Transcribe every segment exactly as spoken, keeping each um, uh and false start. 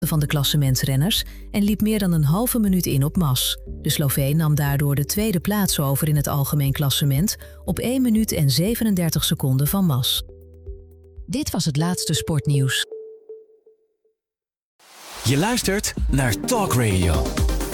van de klassementsrenners en liep meer dan een halve minuut in op Mas. De Sloveen nam daardoor de tweede plaats over in het algemeen klassement op één minuut en zevenendertig seconden van Mas. Dit was het laatste sportnieuws. Je luistert naar Talk Radio.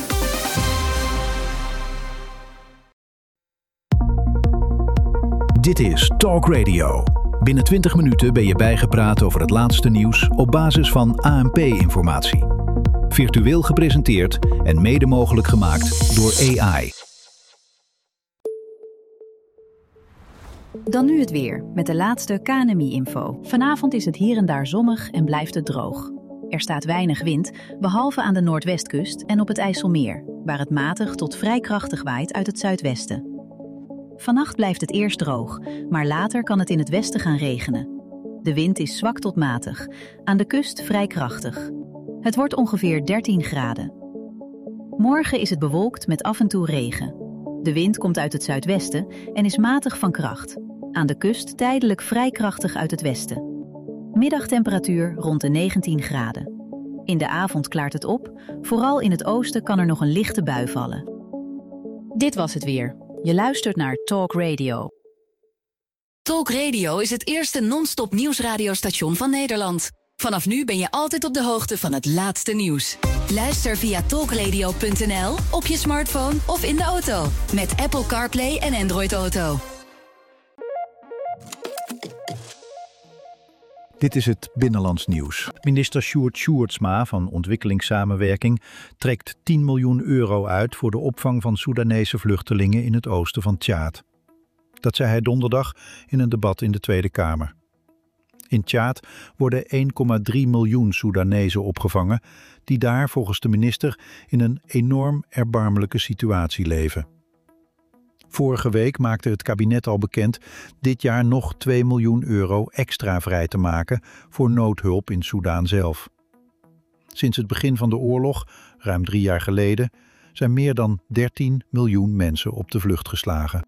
Dit is Talk Radio. Binnen twintig minuten ben je bijgepraat over het laatste nieuws op basis van A N P-informatie. Virtueel gepresenteerd en mede mogelijk gemaakt door A I. Dan nu het weer, met de laatste K N M I-info. Vanavond is het hier en daar zonnig en blijft het droog. Er staat weinig wind, behalve aan de noordwestkust en op het IJsselmeer, waar het matig tot vrij krachtig waait uit het zuidwesten. Vannacht blijft het eerst droog, maar later kan het in het westen gaan regenen. De wind is zwak tot matig, aan de kust vrij krachtig. Het wordt ongeveer dertien graden. Morgen is het bewolkt met af en toe regen. De wind komt uit het zuidwesten en is matig van kracht. Aan de kust tijdelijk vrij krachtig uit het westen. Middagtemperatuur rond de negentien graden. In de avond klaart het op, vooral in het oosten kan er nog een lichte bui vallen. Dit was het weer. Je luistert naar Talk Radio. Talk Radio is het eerste non-stop nieuwsradiostation van Nederland. Vanaf nu ben je altijd op de hoogte van het laatste nieuws. Luister via talkradio punt n l, op je smartphone of in de auto. Met Apple CarPlay en Android Auto. Dit is het Binnenlands Nieuws. Minister Sjoerd Sjoerdsma van Ontwikkelingssamenwerking trekt tien miljoen euro uit voor de opvang van Soedanese vluchtelingen in het oosten van Tjaad. Dat zei hij donderdag in een debat in de Tweede Kamer. In Tjaad worden één komma drie miljoen Soedanezen opgevangen, die daar volgens de minister in een enorm erbarmelijke situatie leven. Vorige week maakte het kabinet al bekend dit jaar nog twee miljoen euro extra vrij te maken voor noodhulp in Soedan zelf. Sinds het begin van de oorlog, ruim drie jaar geleden, zijn meer dan dertien miljoen mensen op de vlucht geslagen.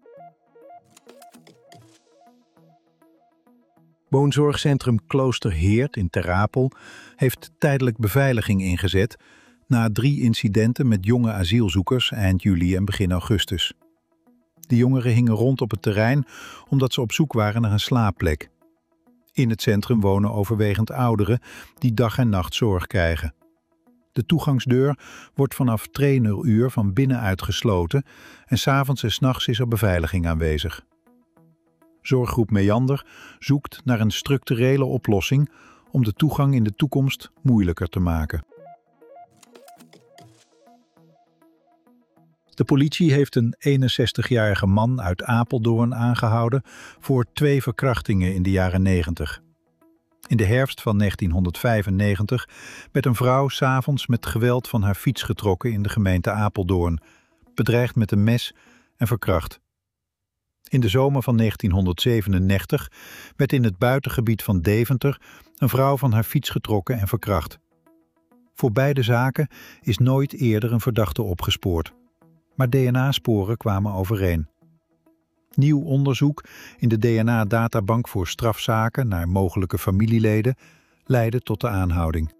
Woonzorgcentrum Klooster Heerd in Ter Apel heeft tijdelijk beveiliging ingezet na drie incidenten met jonge asielzoekers eind juli en begin augustus. De jongeren hingen rond op het terrein omdat ze op zoek waren naar een slaapplek. In het centrum wonen overwegend ouderen die dag en nacht zorg krijgen. De toegangsdeur wordt vanaf traineruur van binnenuit gesloten en 's avonds en 's nachts is er beveiliging aanwezig. Zorggroep Meander zoekt naar een structurele oplossing om de toegang in de toekomst moeilijker te maken. De politie heeft een eenenzestigjarige man uit Apeldoorn aangehouden voor twee verkrachtingen in de jaren negentig. In de herfst van negentienhonderdvijfennegentig werd een vrouw 's avonds met geweld van haar fiets getrokken in de gemeente Apeldoorn, bedreigd met een mes en verkracht. In de zomer van negentienhonderdzevenennegentig werd in het buitengebied van Deventer een vrouw van haar fiets getrokken en verkracht. Voor beide zaken is nooit eerder een verdachte opgespoord. Maar D N A-sporen kwamen overeen. Nieuw onderzoek in de D N A-databank voor strafzaken naar mogelijke familieleden leidde tot de aanhouding.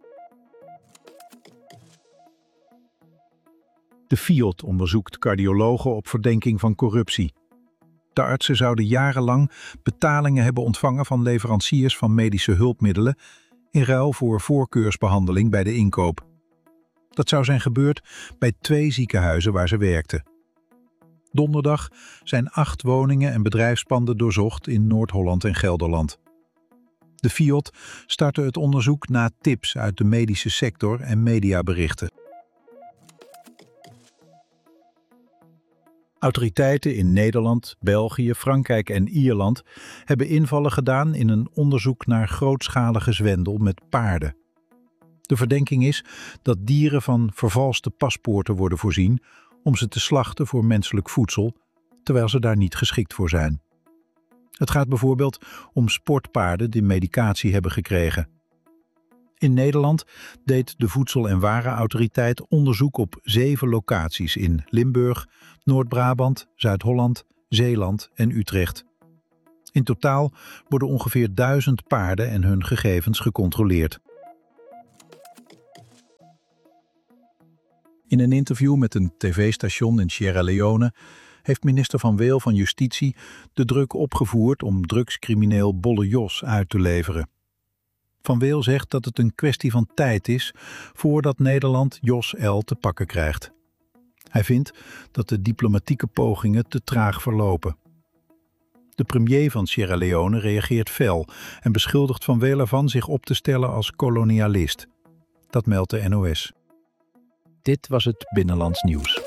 De Fiat onderzoekt cardiologen op verdenking van corruptie. De artsen zouden jarenlang betalingen hebben ontvangen van leveranciers van medische hulpmiddelen in ruil voor voorkeursbehandeling bij de inkoop. Dat zou zijn gebeurd bij twee ziekenhuizen waar ze werkten. Donderdag zijn acht woningen en bedrijfspanden doorzocht in Noord-Holland en Gelderland. De Fiat startte het onderzoek na tips uit de medische sector en mediaberichten. Autoriteiten in Nederland, België, Frankrijk en Ierland hebben invallen gedaan in een onderzoek naar grootschalige zwendel met paarden. De verdenking is dat dieren van vervalste paspoorten worden voorzien om ze te slachten voor menselijk voedsel, terwijl ze daar niet geschikt voor zijn. Het gaat bijvoorbeeld om sportpaarden die medicatie hebben gekregen. In Nederland deed de Voedsel- en Warenautoriteit onderzoek op zeven locaties in Limburg, Noord-Brabant, Zuid-Holland, Zeeland en Utrecht. In totaal worden ongeveer duizend paarden en hun gegevens gecontroleerd. In een interview met een tv-station in Sierra Leone heeft minister Van Weel van Justitie de druk opgevoerd om drugscrimineel Bolle Jos uit te leveren. Van Weel zegt dat het een kwestie van tijd is voordat Nederland Jos L. te pakken krijgt. Hij vindt dat de diplomatieke pogingen te traag verlopen. De premier van Sierra Leone reageert fel en beschuldigt Van Weel ervan zich op te stellen als kolonialist. Dat meldt de N O S. Dit was het Binnenlands Nieuws.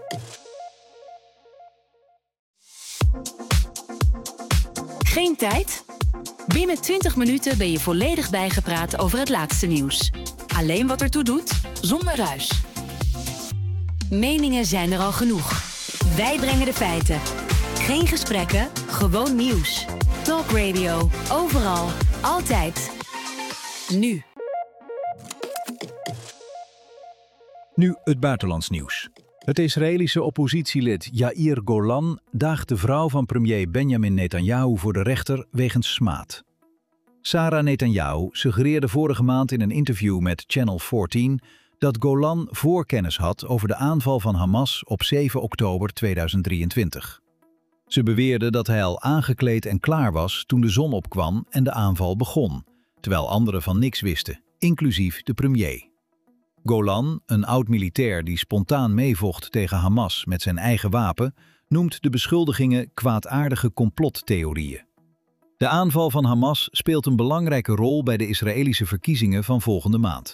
Geen tijd? Binnen twintig minuten ben je volledig bijgepraat over het laatste nieuws. Alleen wat ertoe doet, zonder ruis. Meningen zijn er al genoeg. Wij brengen de feiten. Geen gesprekken, gewoon nieuws. Talk Radio, overal, altijd. Nu. Nu het buitenlands nieuws. Het Israëlische oppositielid Yair Golan daagt de vrouw van premier Benjamin Netanyahu voor de rechter wegens smaad. Sarah Netanyahu suggereerde vorige maand in een interview met Channel veertien dat Golan voorkennis had over de aanval van Hamas op zeven oktober tweeduizend drieëntwintig. Ze beweerde dat hij al aangekleed en klaar was toen de zon opkwam en de aanval begon, terwijl anderen van niks wisten, inclusief de premier. Golan, een oud-militair die spontaan meevocht tegen Hamas met zijn eigen wapen, noemt de beschuldigingen kwaadaardige complottheorieën. De aanval van Hamas speelt een belangrijke rol bij de Israëlische verkiezingen van volgende maand.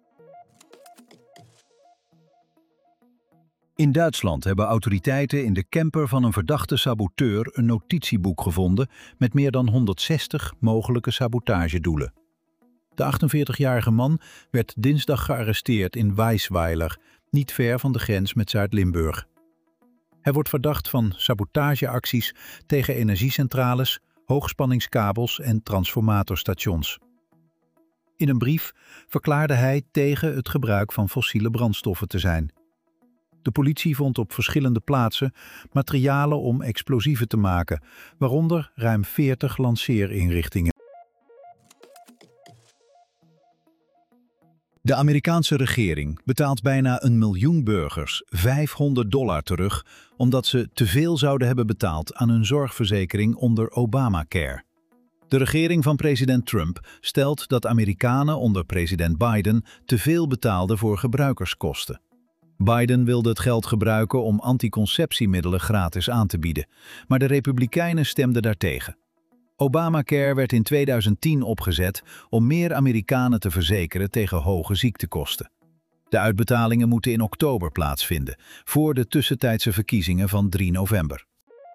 In Duitsland hebben autoriteiten in de camper van een verdachte saboteur een notitieboek gevonden met meer dan honderdzestig mogelijke sabotagedoelen. De achtenveertigjarige man werd dinsdag gearresteerd in Weisweiler, niet ver van de grens met Zuid-Limburg. Hij wordt verdacht van sabotageacties tegen energiecentrales, hoogspanningskabels en transformatorstations. In een brief verklaarde hij tegen het gebruik van fossiele brandstoffen te zijn. De politie vond op verschillende plaatsen materialen om explosieven te maken, waaronder ruim veertig lanceerinrichtingen. De Amerikaanse regering betaalt bijna een miljoen burgers vijfhonderd dollar terug omdat ze te veel zouden hebben betaald aan hun zorgverzekering onder Obamacare. De regering van president Trump stelt dat Amerikanen onder president Biden te veel betaalden voor gebruikerskosten. Biden wilde het geld gebruiken om anticonceptiemiddelen gratis aan te bieden, maar de Republikeinen stemden daartegen. Obamacare werd in tweeduizend tien opgezet om meer Amerikanen te verzekeren tegen hoge ziektekosten. De uitbetalingen moeten in oktober plaatsvinden, voor de tussentijdse verkiezingen van drie november.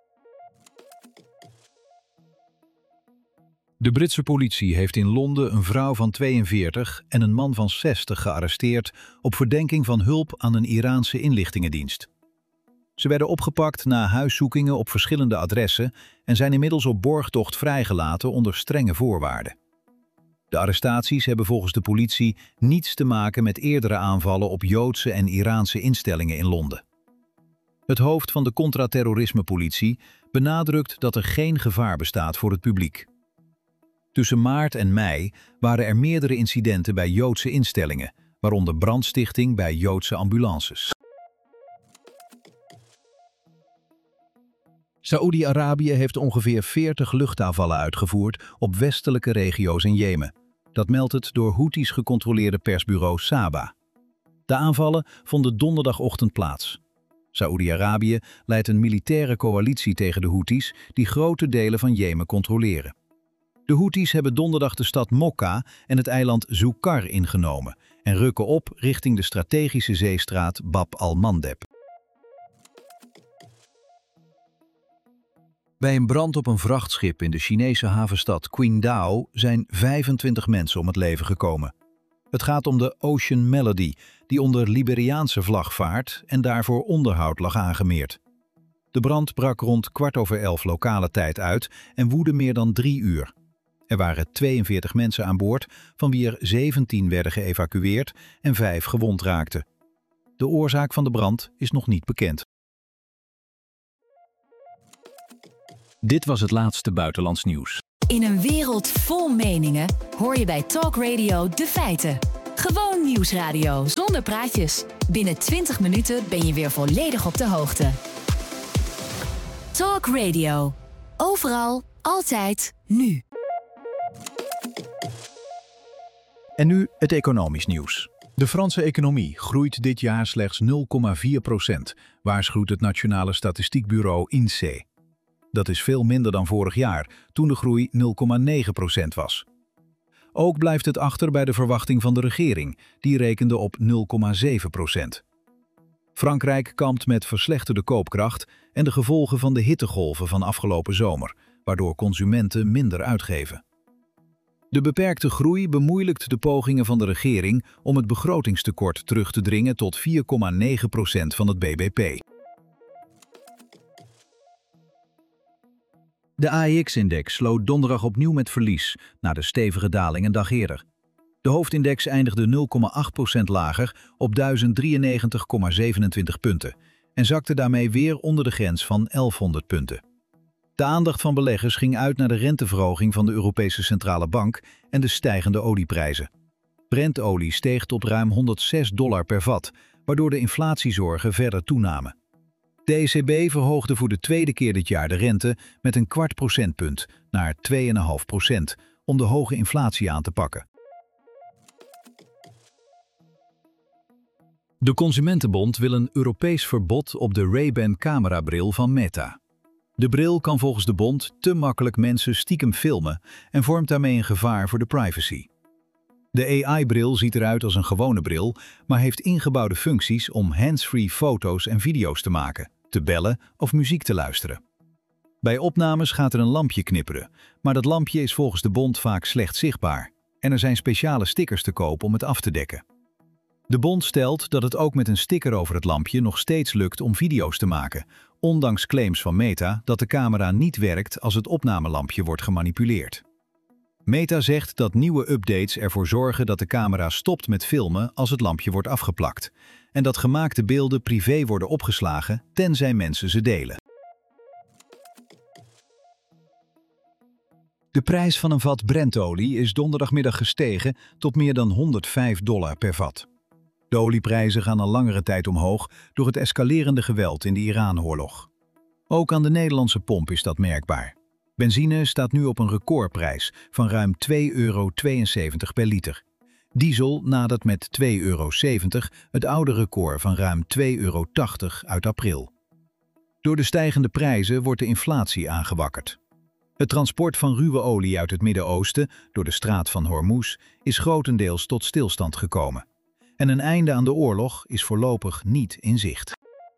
De Britse politie heeft in Londen een vrouw van tweeënveertig en een man van zestig gearresteerd op verdenking van hulp aan een Iraanse inlichtingendienst. Ze werden opgepakt na huiszoekingen op verschillende adressen en zijn inmiddels op borgtocht vrijgelaten onder strenge voorwaarden. De arrestaties hebben volgens de politie niets te maken met eerdere aanvallen op Joodse en Iraanse instellingen in Londen. Het hoofd van de contra-terrorisme-politie benadrukt dat er geen gevaar bestaat voor het publiek. Tussen maart en mei waren er meerdere incidenten bij Joodse instellingen, waaronder brandstichting bij Joodse ambulances. Saoedi-Arabië heeft ongeveer veertig luchtaanvallen uitgevoerd op westelijke regio's in Jemen. Dat meldt het door Houthis gecontroleerde persbureau Saba. De aanvallen vonden donderdagochtend plaats. Saoedi-Arabië leidt een militaire coalitie tegen de Houthis die grote delen van Jemen controleren. De Houthis hebben donderdag de stad Mokka en het eiland Zoukar ingenomen en rukken op richting de strategische zeestraat Bab al-Mandeb. Bij een brand op een vrachtschip in de Chinese havenstad Qingdao zijn vijfentwintig mensen om het leven gekomen. Het gaat om de Ocean Melody, die onder Liberiaanse vlag vaart en daarvoor onderhoud lag aangemeerd. De brand brak rond kwart over elf lokale tijd uit en woedde meer dan drie uur. Er waren tweeënveertig mensen aan boord, van wie er zeventien werden geëvacueerd en vijf gewond raakten. De oorzaak van de brand is nog niet bekend. Dit was het laatste buitenlands nieuws. In een wereld vol meningen hoor je bij Talk Radio de feiten. Gewoon nieuwsradio zonder praatjes. Binnen twintig minuten ben je weer volledig op de hoogte. Talk Radio. Overal, altijd, nu. En nu het economisch nieuws. De Franse economie groeit dit jaar slechts nul komma vier procent, waarschuwt het Nationale Statistiekbureau I N S E E. Dat is veel minder dan vorig jaar, toen de groei nul komma negen procent was. Ook blijft het achter bij de verwachting van de regering, die rekende op nul komma zeven procent. Frankrijk kampt met verslechterde koopkracht en de gevolgen van de hittegolven van afgelopen zomer, waardoor consumenten minder uitgeven. De beperkte groei bemoeilijkt de pogingen van de regering om het begrotingstekort terug te dringen tot vier komma negen procent van het B B P. De A E X-index sloot donderdag opnieuw met verlies, na de stevige daling een dag eerder. De hoofdindex eindigde nul komma acht procent lager op duizend drieënnegentig komma zevenentwintig punten en zakte daarmee weer onder de grens van elfhonderd punten. De aandacht van beleggers ging uit naar de renteverhoging van de Europese Centrale Bank en de stijgende olieprijzen. Brentolie steeg tot ruim honderdzes dollar per vat, waardoor de inflatiezorgen verder toenamen. De E C B verhoogde voor de tweede keer dit jaar de rente met een kwart procentpunt naar twee komma vijf procent om de hoge inflatie aan te pakken. De Consumentenbond wil een Europees verbod op de Ray-Ban camerabril van Meta. De bril kan volgens de bond te makkelijk mensen stiekem filmen en vormt daarmee een gevaar voor de privacy. De A I-bril ziet eruit als een gewone bril, maar heeft ingebouwde functies om hands-free foto's en video's te maken, te bellen of muziek te luisteren. Bij opnames gaat er een lampje knipperen, maar dat lampje is volgens de bond vaak slecht zichtbaar en er zijn speciale stickers te koop om het af te dekken. De bond stelt dat het ook met een sticker over het lampje nog steeds lukt om video's te maken, ondanks claims van Meta dat de camera niet werkt als het opnamelampje wordt gemanipuleerd. Meta zegt dat nieuwe updates ervoor zorgen dat de camera stopt met filmen als het lampje wordt afgeplakt en dat gemaakte beelden privé worden opgeslagen tenzij mensen ze delen. De prijs van een vat Brentolie is donderdagmiddag gestegen tot meer dan honderdvijf dollar per vat. De olieprijzen gaan al langere tijd omhoog door het escalerende geweld in de Iran-oorlog. Ook aan de Nederlandse pomp is dat merkbaar. Benzine staat nu op een recordprijs van ruim twee euro tweeënzeventig per liter. Diesel nadert met twee euro zeventig het oude record van ruim twee euro tachtig uit april. Door de stijgende prijzen wordt de inflatie aangewakkerd. Het transport van ruwe olie uit het Midden-Oosten door de straat van Hormuz is grotendeels tot stilstand gekomen. En een einde aan de oorlog is voorlopig niet in zicht.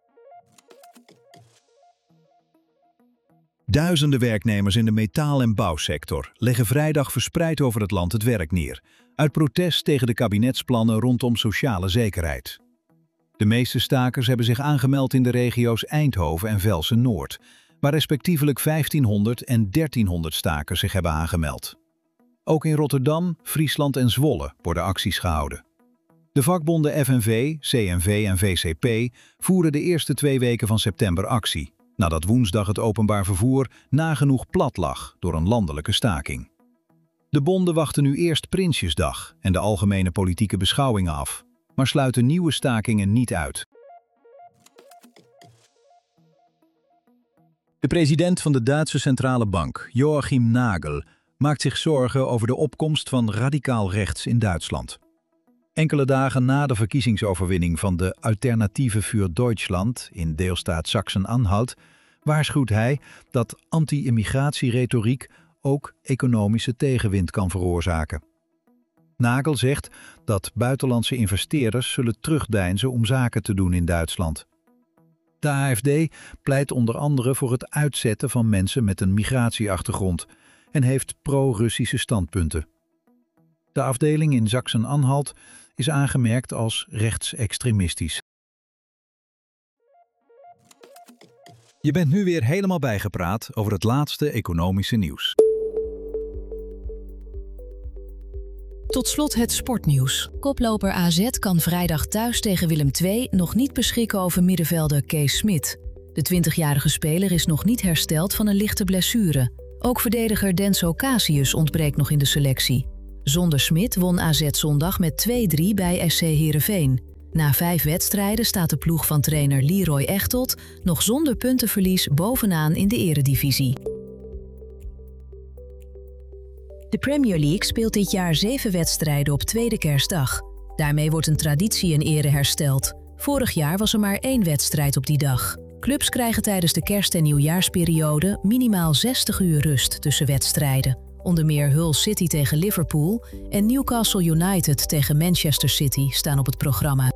Duizenden werknemers in de metaal- en bouwsector leggen vrijdag verspreid over het land het werk neer, uit protest tegen de kabinetsplannen rondom sociale zekerheid. De meeste stakers hebben zich aangemeld in de regio's Eindhoven en Velsen-Noord, waar respectievelijk vijftienhonderd en dertienhonderd stakers zich hebben aangemeld. Ook in Rotterdam, Friesland en Zwolle worden acties gehouden. De vakbonden F N V, C N V en V C P voeren de eerste twee weken van september actie, nadat woensdag het openbaar vervoer nagenoeg plat lag door een landelijke staking. De bonden wachten nu eerst Prinsjesdag en de algemene politieke beschouwingen af, maar sluiten nieuwe stakingen niet uit. De president van de Duitse Centrale Bank, Joachim Nagel, maakt zich zorgen over de opkomst van radicaal rechts in Duitsland. Enkele dagen na de verkiezingsoverwinning van de Alternative für Deutschland in deelstaat Sachsen-Anhalt waarschuwt hij dat anti-immigratieretoriek ook economische tegenwind kan veroorzaken. Nagel zegt dat buitenlandse investeerders zullen terugdeinzen om zaken te doen in Duitsland. De A F D pleit onder andere voor het uitzetten van mensen met een migratieachtergrond en heeft pro-Russische standpunten. De afdeling in Sachsen-Anhalt is aangemerkt als rechtsextremistisch. Je bent nu weer helemaal bijgepraat over het laatste economische nieuws. Tot slot het sportnieuws. Koploper A Z kan vrijdag thuis tegen Willem twee nog niet beschikken over middenvelder Kees Smit. De twintigjarige speler is nog niet hersteld van een lichte blessure. Ook verdediger Denso Casius ontbreekt nog in de selectie. Zonder Smit won A Z zondag met twee drie bij S C Heerenveen. Na vijf wedstrijden staat de ploeg van trainer Leroy Echtelt nog zonder puntenverlies bovenaan in de eredivisie. De Premier League speelt dit jaar zeven wedstrijden op tweede kerstdag. Daarmee wordt een traditie in ere hersteld. Vorig jaar was er maar één wedstrijd op die dag. Clubs krijgen tijdens de kerst- en nieuwjaarsperiode minimaal zestig uur rust tussen wedstrijden. Onder meer Hull City tegen Liverpool en Newcastle United tegen Manchester City staan op het programma.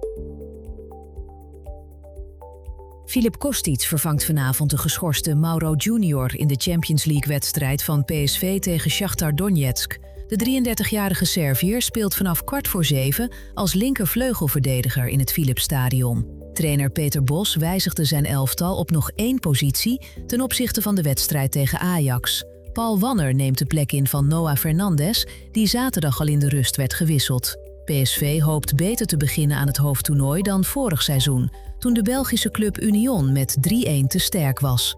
Filip Kostic vervangt vanavond de geschorste Mauro Junior in de Champions League-wedstrijd van P S V tegen Shakhtar Donetsk. De drieëndertigjarige Serviër speelt vanaf kwart voor zeven als linkervleugelverdediger in het Philipsstadion. Trainer Peter Bos wijzigde zijn elftal op nog één positie ten opzichte van de wedstrijd tegen Ajax. Paul Wanner neemt de plek in van Noah Fernandes, die zaterdag al in de rust werd gewisseld. P S V hoopt beter te beginnen aan het hoofdtoernooi dan vorig seizoen, toen de Belgische club Union met drie-een te sterk was.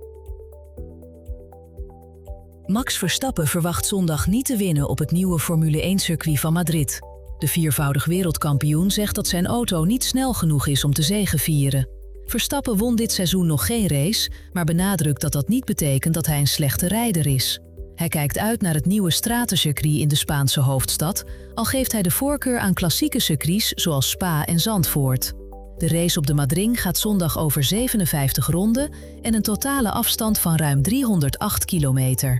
Max Verstappen verwacht zondag niet te winnen op het nieuwe Formule één-circuit van Madrid. De viervoudig wereldkampioen zegt dat zijn auto niet snel genoeg is om te zegevieren. Verstappen won dit seizoen nog geen race, maar benadrukt dat dat niet betekent dat hij een slechte rijder is. Hij kijkt uit naar het nieuwe stratencircuit in de Spaanse hoofdstad, al geeft hij de voorkeur aan klassieke circuits zoals Spa en Zandvoort. De race op de Madrid gaat zondag over zevenenvijftig ronden en een totale afstand van ruim driehonderdacht kilometer.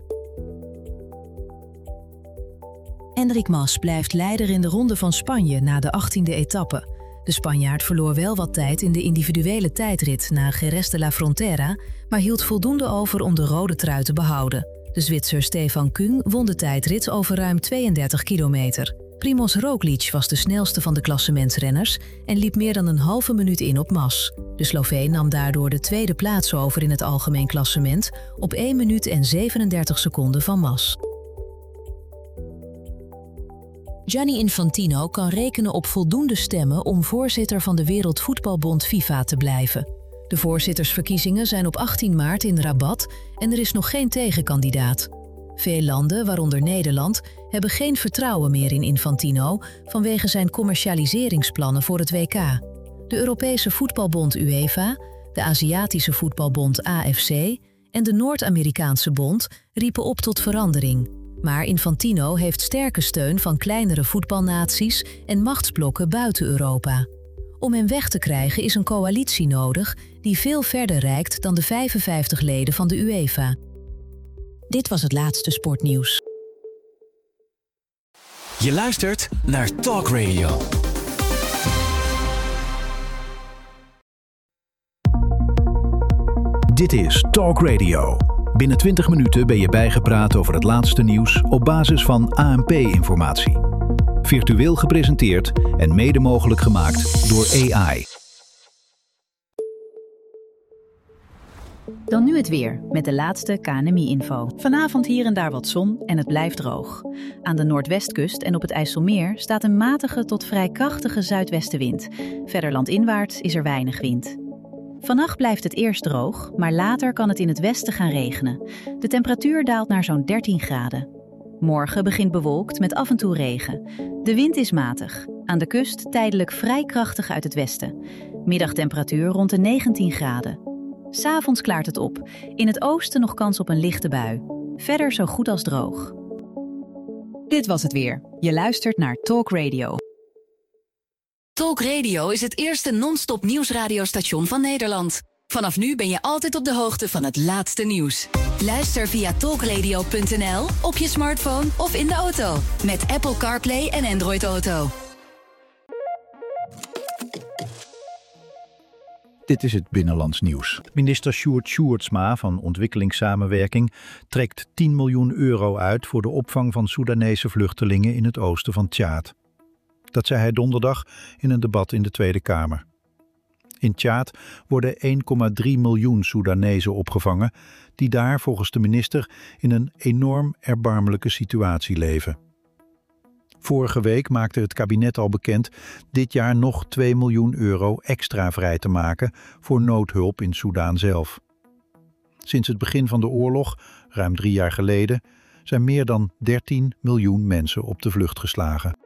Enric Mas blijft leider in de Ronde van Spanje na de achttiende etappe. De Spanjaard verloor wel wat tijd in de individuele tijdrit na Jerez de la Frontera, maar hield voldoende over om de rode trui te behouden. De Zwitser Stefan Küng won de tijdrit over ruim tweeëndertig kilometer. Primož Roglič was de snelste van de klassementsrenners en liep meer dan een halve minuut in op Mas. De Sloveen nam daardoor de tweede plaats over in het algemeen klassement op één minuut en zevenendertig seconden van Mas. Gianni Infantino kan rekenen op voldoende stemmen om voorzitter van de Wereldvoetbalbond FIFA te blijven. De voorzittersverkiezingen zijn op achttien maart in Rabat en er is nog geen tegenkandidaat. Veel landen, waaronder Nederland, hebben geen vertrouwen meer in Infantino vanwege zijn commercialiseringsplannen voor het W K. De Europese Voetbalbond UEFA, de Aziatische Voetbalbond A F C en de Noord-Amerikaanse Bond riepen op tot verandering. Maar Infantino heeft sterke steun van kleinere voetbalnaties en machtsblokken buiten Europa. Om hem weg te krijgen is een coalitie nodig die veel verder reikt dan de vijfenvijftig leden van de UEFA. Dit was het laatste sportnieuws. Je luistert naar Talk Radio. Dit is Talk Radio. Binnen twintig minuten ben je bijgepraat over het laatste nieuws op basis van A N P-informatie. Virtueel gepresenteerd en mede mogelijk gemaakt door A I. Dan nu het weer, met de laatste K N M I-info. Vanavond hier en daar wat zon en het blijft droog. Aan de noordwestkust en op het IJsselmeer staat een matige tot vrij krachtige zuidwestenwind. Verder landinwaarts is er weinig wind. Vannacht blijft het eerst droog, maar later kan het in het westen gaan regenen. De temperatuur daalt naar zo'n dertien graden. Morgen begint bewolkt met af en toe regen. De wind is matig. Aan de kust tijdelijk vrij krachtig uit het westen. Middagtemperatuur rond de negentien graden. 'S Avonds klaart het op. In het oosten nog kans op een lichte bui. Verder zo goed als droog. Dit was het weer. Je luistert naar Talk Radio. Talk Radio is het eerste non-stop nieuwsradiostation van Nederland. Vanaf nu ben je altijd op de hoogte van het laatste nieuws. Luister via talkradio punt n l, op je smartphone of in de auto. Met Apple CarPlay en Android Auto. Dit is het Binnenlands Nieuws. Minister Sjoerd Sjoerdsma van Ontwikkelingssamenwerking trekt tien miljoen euro uit voor de opvang van Soedanese vluchtelingen in het oosten van Tjaad. Dat zei hij donderdag in een debat in de Tweede Kamer. In Tjaad worden één komma drie miljoen Soedanezen opgevangen, die daar volgens de minister in een enorm erbarmelijke situatie leven. Vorige week maakte het kabinet al bekend dit jaar nog twee miljoen euro extra vrij te maken voor noodhulp in Soedan zelf. Sinds het begin van de oorlog, ruim drie jaar geleden, zijn meer dan dertien miljoen mensen op de vlucht geslagen.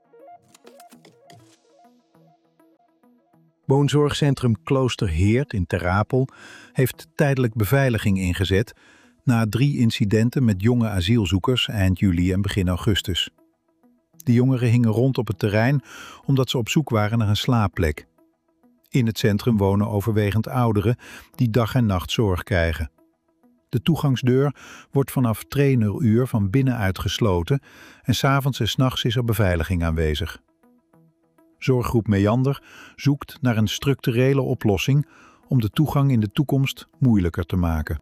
Woonzorgcentrum Kloosterheerd in Ter Apel heeft tijdelijk beveiliging ingezet na drie incidenten met jonge asielzoekers eind juli en begin augustus. De jongeren hingen rond op het terrein omdat ze op zoek waren naar een slaapplek. In het centrum wonen overwegend ouderen die dag en nacht zorg krijgen. De toegangsdeur wordt vanaf traineruur van binnenuit gesloten en 's avonds en 's nachts is er beveiliging aanwezig. Zorggroep Meander zoekt naar een structurele oplossing om de toegang in de toekomst moeilijker te maken.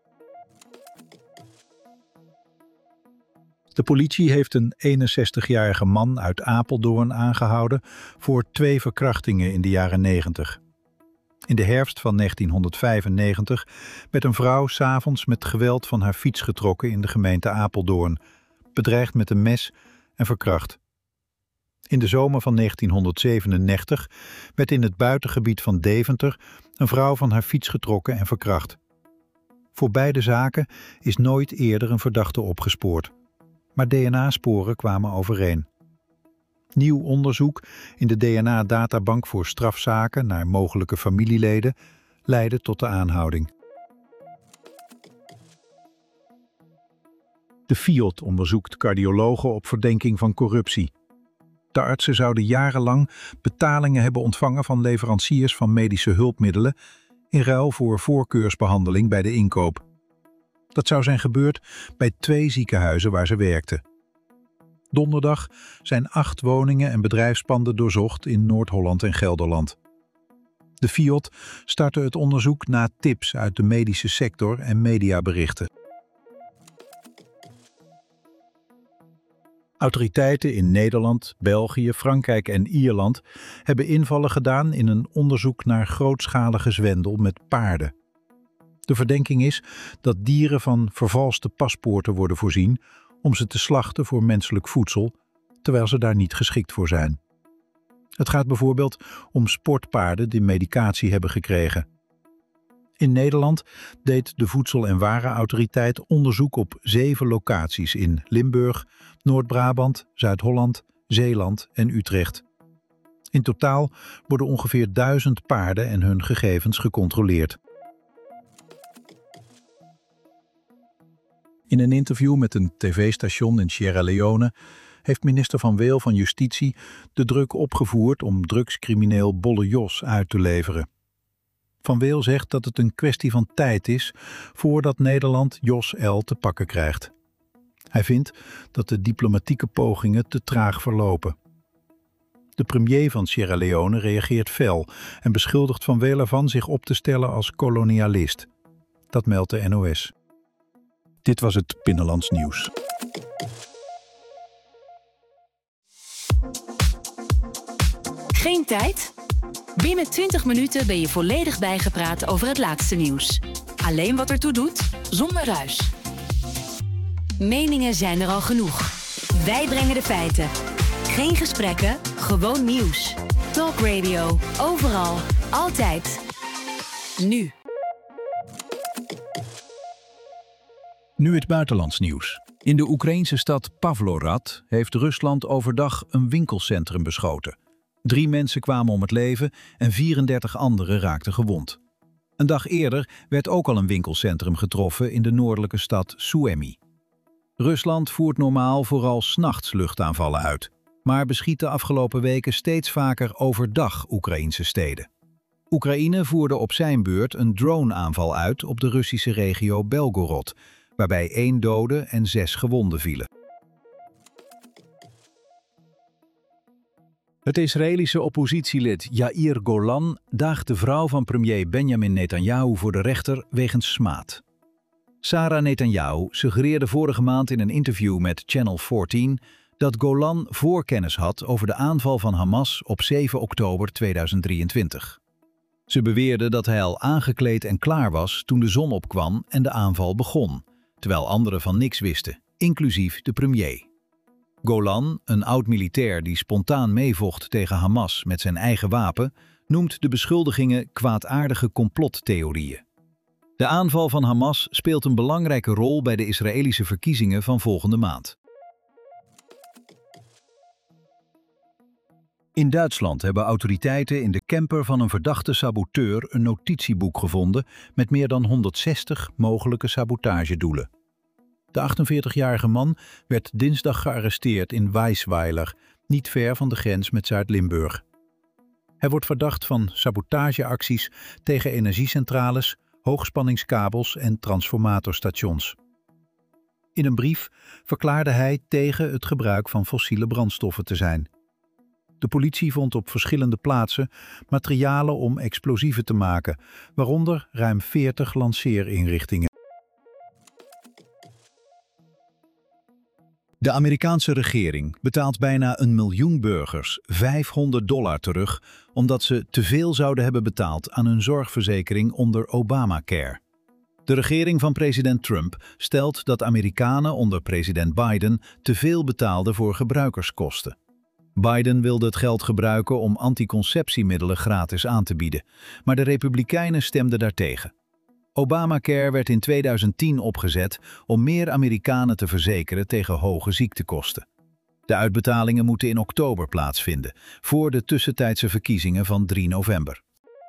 De politie heeft een eenenzestigjarige man uit Apeldoorn aangehouden voor twee verkrachtingen in de jaren negentig. In de herfst van negentienhonderdvijfennegentig werd een vrouw 's avonds met geweld van haar fiets getrokken in de gemeente Apeldoorn, bedreigd met een mes en verkracht. In de zomer van negentienhonderdzevenennegentig werd in het buitengebied van Deventer een vrouw van haar fiets getrokken en verkracht. Voor beide zaken is nooit eerder een verdachte opgespoord, maar D N A-sporen kwamen overeen. Nieuw onderzoek in de D N A-databank voor strafzaken naar mogelijke familieleden leidde tot de aanhouding. De Fiat onderzoekt cardiologen op verdenking van corruptie. De artsen zouden jarenlang betalingen hebben ontvangen van leveranciers van medische hulpmiddelen in ruil voor voorkeursbehandeling bij de inkoop. Dat zou zijn gebeurd bij twee ziekenhuizen waar ze werkten. Donderdag zijn acht woningen en bedrijfspanden doorzocht in Noord-Holland en Gelderland. De Fiat startte het onderzoek na tips uit de medische sector en mediaberichten. Autoriteiten in Nederland, België, Frankrijk en Ierland hebben invallen gedaan in een onderzoek naar grootschalige zwendel met paarden. De verdenking is dat dieren van vervalste paspoorten worden voorzien om ze te slachten voor menselijk voedsel, terwijl ze daar niet geschikt voor zijn. Het gaat bijvoorbeeld om sportpaarden die medicatie hebben gekregen. In Nederland deed de Voedsel- en Warenautoriteit onderzoek op zeven locaties in Limburg, Noord-Brabant, Zuid-Holland, Zeeland en Utrecht. In totaal worden ongeveer duizend paarden en hun gegevens gecontroleerd. In een interview met een tv-station in Sierra Leone heeft minister Van Weel van Justitie de druk opgevoerd om drugscrimineel Bolle Jos uit te leveren. Van Weel zegt dat het een kwestie van tijd is voordat Nederland Jos L. te pakken krijgt. Hij vindt dat de diplomatieke pogingen te traag verlopen. De premier van Sierra Leone reageert fel en beschuldigt Van Weel ervan zich op te stellen als kolonialist. Dat meldt de N O S. Dit was het Binnenlands Nieuws. Geen tijd? Binnen twintig minuten ben je volledig bijgepraat over het laatste nieuws. Alleen wat ertoe doet, zonder ruis. Meningen zijn er al genoeg. Wij brengen de feiten. Geen gesprekken, gewoon nieuws. Talk Radio, overal, altijd. Nu. Nu het buitenlands nieuws. In de Oekraïnse stad Pavlorad heeft Rusland overdag een winkelcentrum beschoten. Drie mensen kwamen om het leven en vierendertig anderen raakten gewond. Een dag eerder werd ook al een winkelcentrum getroffen in de noordelijke stad Suemy. Rusland voert normaal vooral 's nachts luchtaanvallen uit, maar beschiet de afgelopen weken steeds vaker overdag Oekraïnse steden. Oekraïne voerde op zijn beurt een drone-aanval uit op de Russische regio Belgorod, waarbij één dode en zes gewonden vielen. Het Israëlische oppositielid Yair Golan daagt de vrouw van premier Benjamin Netanyahu voor de rechter wegens smaad. Sarah Netanyahu suggereerde vorige maand in een interview met Channel veertien dat Golan voorkennis had over de aanval van Hamas op zeven oktober tweeduizend drieëntwintig. Ze beweerde dat hij al aangekleed en klaar was toen de zon opkwam en de aanval begon, terwijl anderen van niks wisten, inclusief de premier. Golan, een oud-militair die spontaan meevocht tegen Hamas met zijn eigen wapen, noemt de beschuldigingen kwaadaardige complottheorieën. De aanval van Hamas speelt een belangrijke rol bij de Israëlische verkiezingen van volgende maand. In Duitsland hebben autoriteiten in de camper van een verdachte saboteur een notitieboek gevonden met meer dan honderdzestig mogelijke sabotagedoelen. De achtenveertigjarige man werd dinsdag gearresteerd in Weisweiler, niet ver van de grens met Zuid-Limburg. Hij wordt verdacht van sabotageacties tegen energiecentrales, hoogspanningskabels en transformatorstations. In een brief verklaarde hij tegen het gebruik van fossiele brandstoffen te zijn. De politie vond op verschillende plaatsen materialen om explosieven te maken, waaronder ruim veertig lanceerinrichtingen. De Amerikaanse regering betaalt bijna een miljoen burgers vijfhonderd dollar terug omdat ze te veel zouden hebben betaald aan hun zorgverzekering onder Obamacare. De regering van president Trump stelt dat Amerikanen onder president Biden te veel betaalden voor gebruikerskosten. Biden wilde het geld gebruiken om anticonceptiemiddelen gratis aan te bieden, maar de Republikeinen stemden daartegen. Obamacare werd in tweeduizend tien opgezet om meer Amerikanen te verzekeren tegen hoge ziektekosten. De uitbetalingen moeten in oktober plaatsvinden, voor de tussentijdse verkiezingen van drie november.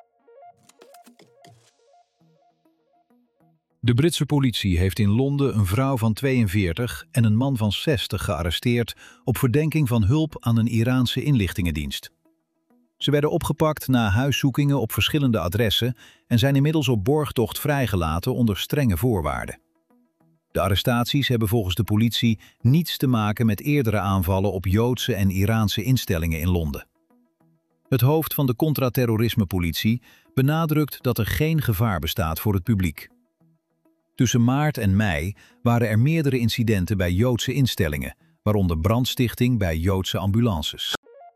De Britse politie heeft in Londen een vrouw van tweeënveertig en een man van zestig gearresteerd op verdenking van hulp aan een Iraanse inlichtingendienst. Ze werden opgepakt na huiszoekingen op verschillende adressen en zijn inmiddels op borgtocht vrijgelaten onder strenge voorwaarden. De arrestaties hebben volgens de politie niets te maken met eerdere aanvallen op Joodse en Iraanse instellingen in Londen. Het hoofd van de contra-terrorisme-politie benadrukt dat er geen gevaar bestaat voor het publiek. Tussen maart en mei waren er meerdere incidenten bij Joodse instellingen, waaronder brandstichting bij Joodse ambulances.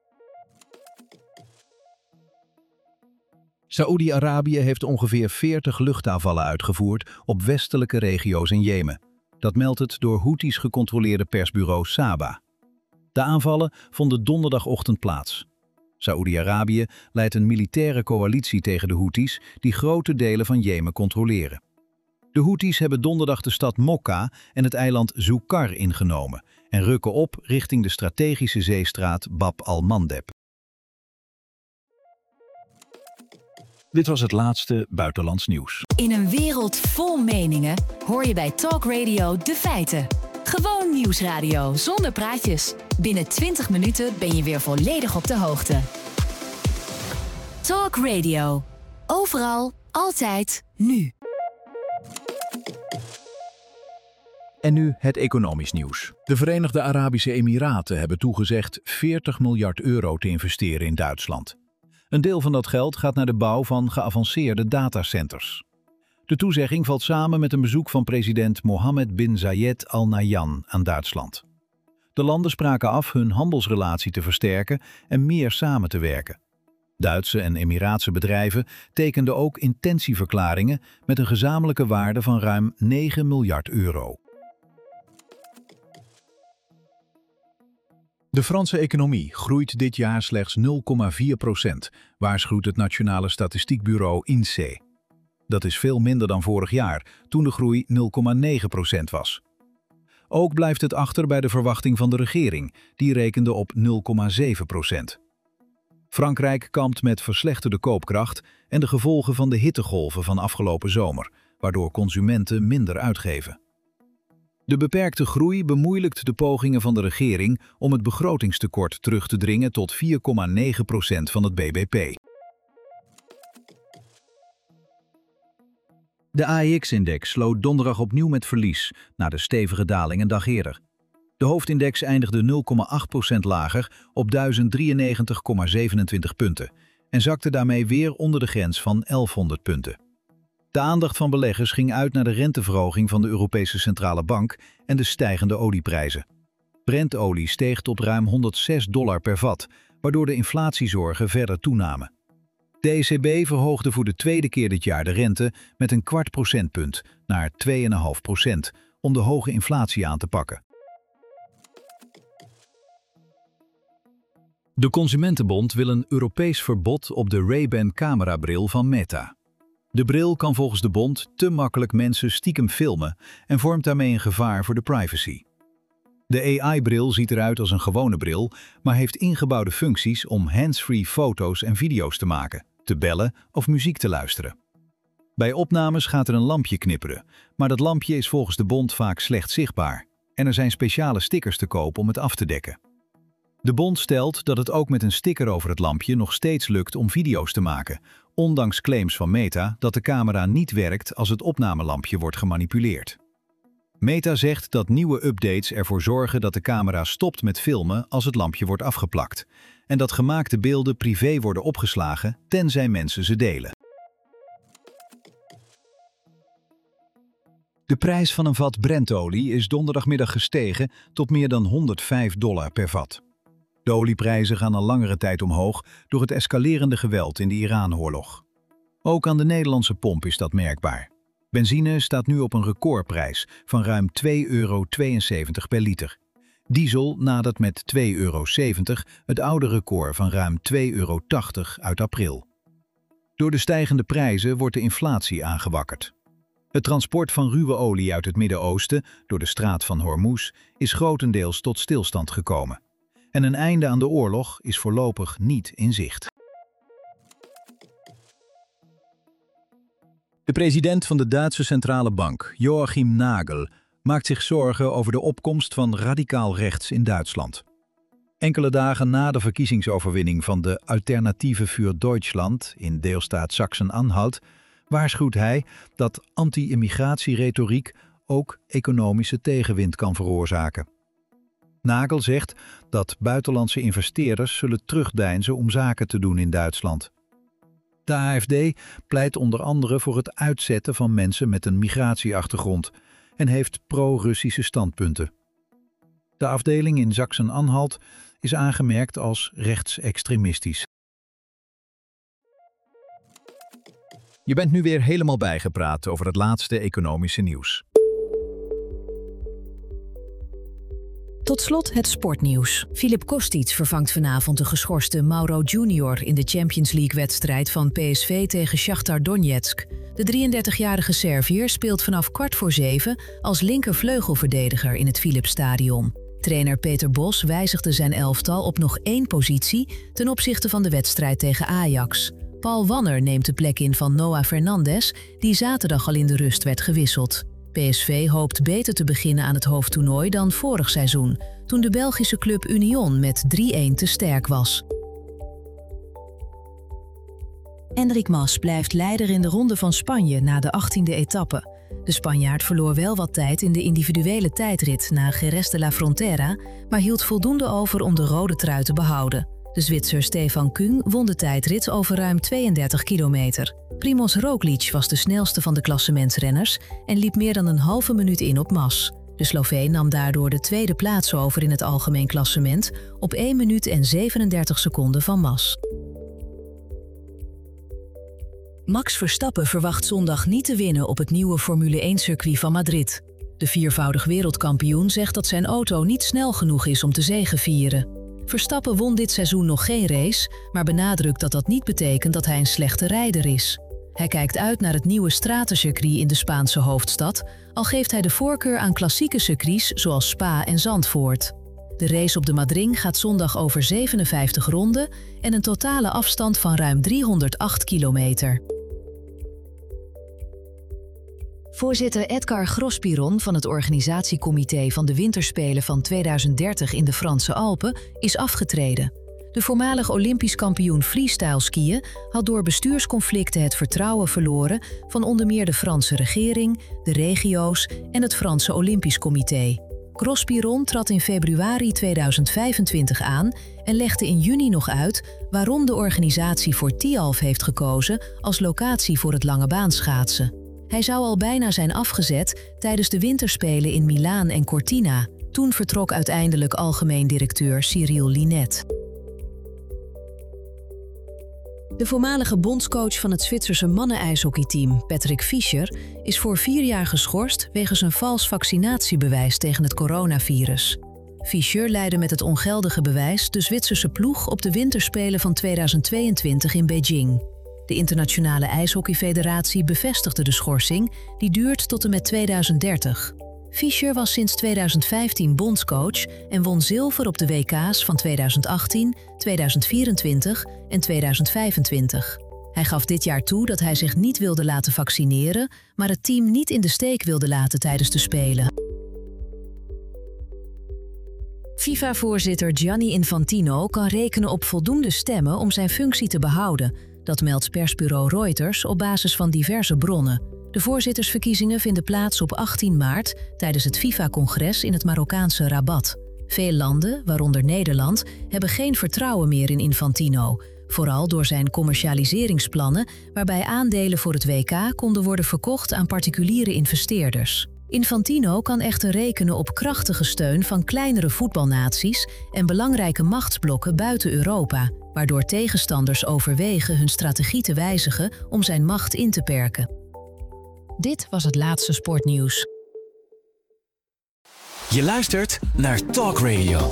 Saoedi-Arabië heeft ongeveer veertig luchtaanvallen uitgevoerd op westelijke regio's in Jemen. Dat meldt het door Houthis gecontroleerde persbureau Saba. De aanvallen vonden donderdagochtend plaats. Saoedi-Arabië leidt een militaire coalitie tegen de Houthis die grote delen van Jemen controleren. De Houthis hebben donderdag de stad Mokka en het eiland Zoukar ingenomen en rukken op richting de strategische zeestraat Bab al-Mandeb. Dit was het laatste buitenlands nieuws. In een wereld vol meningen hoor je bij Talk Radio de feiten. Gewoon nieuwsradio zonder praatjes. Binnen twintig minuten ben je weer volledig op de hoogte. Talk Radio. Overal, altijd, nu. En nu het economisch nieuws. De Verenigde Arabische Emiraten hebben toegezegd veertig miljard euro te investeren in Duitsland. Een deel van dat geld gaat naar de bouw van geavanceerde datacenters. De toezegging valt samen met een bezoek van president Mohammed bin Zayed Al Nahyan aan Duitsland. De landen spraken af hun handelsrelatie te versterken en meer samen te werken. Duitse en Emiraatse bedrijven tekenden ook intentieverklaringen met een gezamenlijke waarde van ruim negen miljard euro. De Franse economie groeit dit jaar slechts nul komma vier procent, waarschuwt het Nationale Statistiekbureau I N S E E. Dat is veel minder dan vorig jaar, toen de groei nul komma negen procent was. Ook blijft het achter bij de verwachting van de regering, die rekende op nul komma zeven procent. Frankrijk kampt met verslechterde koopkracht en de gevolgen van de hittegolven van afgelopen zomer, waardoor consumenten minder uitgeven. De beperkte groei bemoeilijkt de pogingen van de regering om het begrotingstekort terug te dringen tot vier komma negen procent van het B B P. De A E X-index sloot donderdag opnieuw met verlies, na de stevige daling een dag eerder. De hoofdindex eindigde nul komma acht procent lager op duizend drieënnegentig komma zevenentwintig punten en zakte daarmee weer onder de grens van elfhonderd punten. De aandacht van beleggers ging uit naar de renteverhoging van de Europese Centrale Bank en de stijgende olieprijzen. Brentolie steeg tot ruim honderdzes dollar per vat, waardoor de inflatiezorgen verder toenamen. De E C B verhoogde voor de tweede keer dit jaar de rente met een kwart procentpunt naar twee komma vijf procent om de hoge inflatie aan te pakken. De Consumentenbond wil een Europees verbod op de Ray-Ban camerabril van Meta. De bril kan volgens de bond te makkelijk mensen stiekem filmen en vormt daarmee een gevaar voor de privacy. De A I-bril ziet eruit als een gewone bril, maar heeft ingebouwde functies om hands-free foto's en video's te maken, te bellen of muziek te luisteren. Bij opnames gaat er een lampje knipperen, maar dat lampje is volgens de bond vaak slecht zichtbaar en er zijn speciale stickers te koop om het af te dekken. De bond stelt dat het ook met een sticker over het lampje nog steeds lukt om video's te maken, ondanks claims van Meta dat de camera niet werkt als het opnamelampje wordt gemanipuleerd. Meta zegt dat nieuwe updates ervoor zorgen dat de camera stopt met filmen als het lampje wordt afgeplakt en dat gemaakte beelden privé worden opgeslagen tenzij mensen ze delen. De prijs van een vat Brentolie is donderdagmiddag gestegen tot meer dan honderdvijf dollar per vat. De olieprijzen gaan al langere tijd omhoog door het escalerende geweld in de Iran-oorlog. Ook aan de Nederlandse pomp is dat merkbaar. Benzine staat nu op een recordprijs van ruim twee euro tweeënzeventig per liter. Diesel nadert met twee euro zeventig het oude record van ruim twee euro tachtig uit april. Door de stijgende prijzen wordt de inflatie aangewakkerd. Het transport van ruwe olie uit het Midden-Oosten door de straat van Hormuz is grotendeels tot stilstand gekomen. En een einde aan de oorlog is voorlopig niet in zicht. De president van de Duitse Centrale Bank, Joachim Nagel, maakt zich zorgen over de opkomst van radicaal rechts in Duitsland. Enkele dagen na de verkiezingsoverwinning van de Alternative für Deutschland in deelstaat Sachsen-Anhalt waarschuwt hij dat anti-immigratieretoriek ook economische tegenwind kan veroorzaken. Nagel zegt dat buitenlandse investeerders zullen terugdeinzen om zaken te doen in Duitsland. De A F D pleit onder andere voor het uitzetten van mensen met een migratieachtergrond en heeft pro-Russische standpunten. De afdeling in Sachsen-Anhalt is aangemerkt als rechtsextremistisch. Je bent nu weer helemaal bijgepraat over het laatste economische nieuws. Tot slot het sportnieuws. Filip Kostic vervangt vanavond de geschorste Mauro Junior in de Champions League-wedstrijd van P S V tegen Shakhtar Donetsk. De drieëndertigjarige Serviër speelt vanaf kwart voor zeven als linkervleugelverdediger in het Philipsstadion. Trainer Peter Bos wijzigde zijn elftal op nog één positie ten opzichte van de wedstrijd tegen Ajax. Paul Wanner neemt de plek in van Noah Fernandes, die zaterdag al in de rust werd gewisseld. P S V hoopt beter te beginnen aan het hoofdtoernooi dan vorig seizoen, toen de Belgische club Union met drie-een te sterk was. Enric Mas blijft leider in de Ronde van Spanje na de achttiende etappe. De Spanjaard verloor wel wat tijd in de individuele tijdrit na Jerez de la Frontera, maar hield voldoende over om de rode trui te behouden. De Zwitser Stefan Küng won de tijdrit over ruim tweeëndertig kilometer. Primož Roglič was de snelste van de klassementsrenners en liep meer dan een halve minuut in op Mas. De Sloveen nam daardoor de tweede plaats over in het algemeen klassement op één minuut en zevenendertig seconden van Mas. Max Verstappen verwacht zondag niet te winnen op het nieuwe Formule één-circuit van Madrid. De viervoudig wereldkampioen zegt dat zijn auto niet snel genoeg is om te zegevieren. Verstappen won dit seizoen nog geen race, maar benadrukt dat dat niet betekent dat hij een slechte rijder is. Hij kijkt uit naar het nieuwe stratencircuit in de Spaanse hoofdstad, al geeft hij de voorkeur aan klassieke circuits zoals Spa en Zandvoort. De race op de Madrid gaat zondag over zevenenvijftig ronden en een totale afstand van ruim driehonderdacht kilometer. Voorzitter Edgar Grospiron van het organisatiecomité van de Winterspelen van tweeduizend dertig in de Franse Alpen is afgetreden. De voormalig Olympisch kampioen freestyle skiën had door bestuursconflicten het vertrouwen verloren van onder meer de Franse regering, de regio's en het Franse Olympisch Comité. Grospiron trad in februari tweeduizend vijfentwintig aan en legde in juni nog uit waarom de organisatie voor Tialf heeft gekozen als locatie voor het langebaanschaatsen. Hij zou al bijna zijn afgezet tijdens de winterspelen in Milaan en Cortina. Toen vertrok uiteindelijk algemeen directeur Cyril Linet. De voormalige bondscoach van het Zwitserse mannen-ijshockeyteam, Patrick Fischer, is voor vier jaar geschorst wegens een vals vaccinatiebewijs tegen het coronavirus. Fischer leidde met het ongeldige bewijs de Zwitserse ploeg op de winterspelen van tweeduizend tweeëntwintig in Beijing. De Internationale IJshockeyfederatie bevestigde de schorsing, die duurt tot en met tweeduizend dertig. Fischer was sinds tweeduizend vijftien bondscoach en won zilver op de W K's van tweeduizend achttien, tweeduizend vierentwintig en tweeduizend vijfentwintig. Hij gaf dit jaar toe dat hij zich niet wilde laten vaccineren, maar het team niet in de steek wilde laten tijdens de Spelen. FIFA-voorzitter Gianni Infantino kan rekenen op voldoende stemmen om zijn functie te behouden. Dat meldt persbureau Reuters op basis van diverse bronnen. De voorzittersverkiezingen vinden plaats op achttien maart tijdens het FIFA-congres in het Marokkaanse Rabat. Veel landen, waaronder Nederland, hebben geen vertrouwen meer in Infantino. Vooral door zijn commercialiseringsplannen, waarbij aandelen voor het W K konden worden verkocht aan particuliere investeerders. Infantino kan echter rekenen op krachtige steun van kleinere voetbalnaties en belangrijke machtsblokken buiten Europa, waardoor tegenstanders overwegen hun strategie te wijzigen om zijn macht in te perken. Dit was het laatste sportnieuws. Je luistert naar Talk Radio.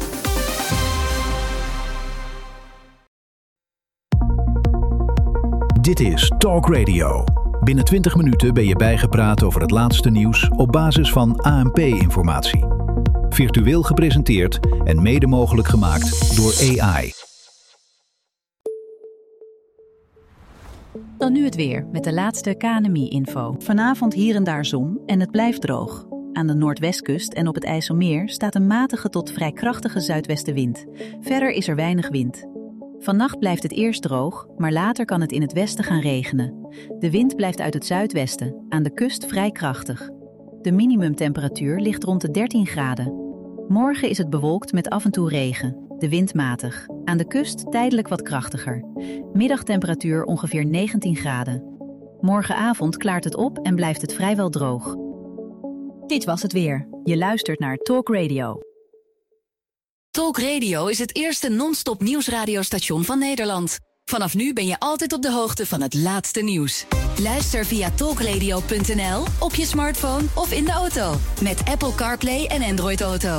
Dit is Talk Radio. Binnen twintig minuten ben je bijgepraat over het laatste nieuws op basis van A N P-informatie. Virtueel gepresenteerd en mede mogelijk gemaakt door A I. Dan nu het weer met de laatste K N M I-info. Vanavond hier en daar zon en het blijft droog. Aan de noordwestkust en op het IJsselmeer staat een matige tot vrij krachtige zuidwestenwind. Verder is er weinig wind. Vannacht blijft het eerst droog, maar later kan het in het westen gaan regenen. De wind blijft uit het zuidwesten, aan de kust vrij krachtig. De minimumtemperatuur ligt rond de dertien graden. Morgen is het bewolkt met af en toe regen. De wind matig. Aan de kust tijdelijk wat krachtiger. Middagtemperatuur ongeveer negentien graden. Morgenavond klaart het op en blijft het vrijwel droog. Dit was het weer. Je luistert naar Talk Radio. Talk Radio is het eerste non-stop nieuwsradiostation van Nederland. Vanaf nu ben je altijd op de hoogte van het laatste nieuws. Luister via talkradio punt n l, op je smartphone of in de auto. Met Apple CarPlay en Android Auto.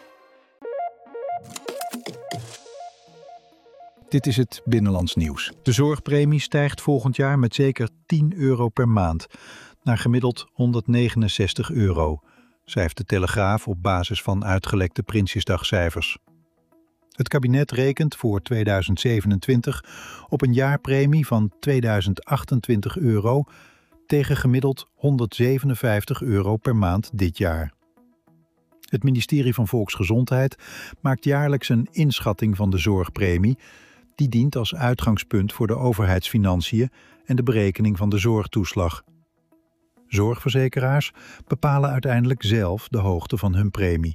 Dit is het Binnenlands nieuws. De zorgpremie stijgt volgend jaar met zeker tien euro per maand, naar gemiddeld honderdnegenenzestig euro, schrijft de Telegraaf op basis van uitgelekte Prinsjesdagcijfers. Het kabinet rekent voor tweeduizend zevenentwintig op een jaarpremie van tweeduizend achtentwintig euro tegen gemiddeld honderdzevenenvijftig euro per maand dit jaar. Het ministerie van Volksgezondheid maakt jaarlijks een inschatting van de zorgpremie. Die dient als uitgangspunt voor de overheidsfinanciën en de berekening van de zorgtoeslag. Zorgverzekeraars bepalen uiteindelijk zelf de hoogte van hun premie.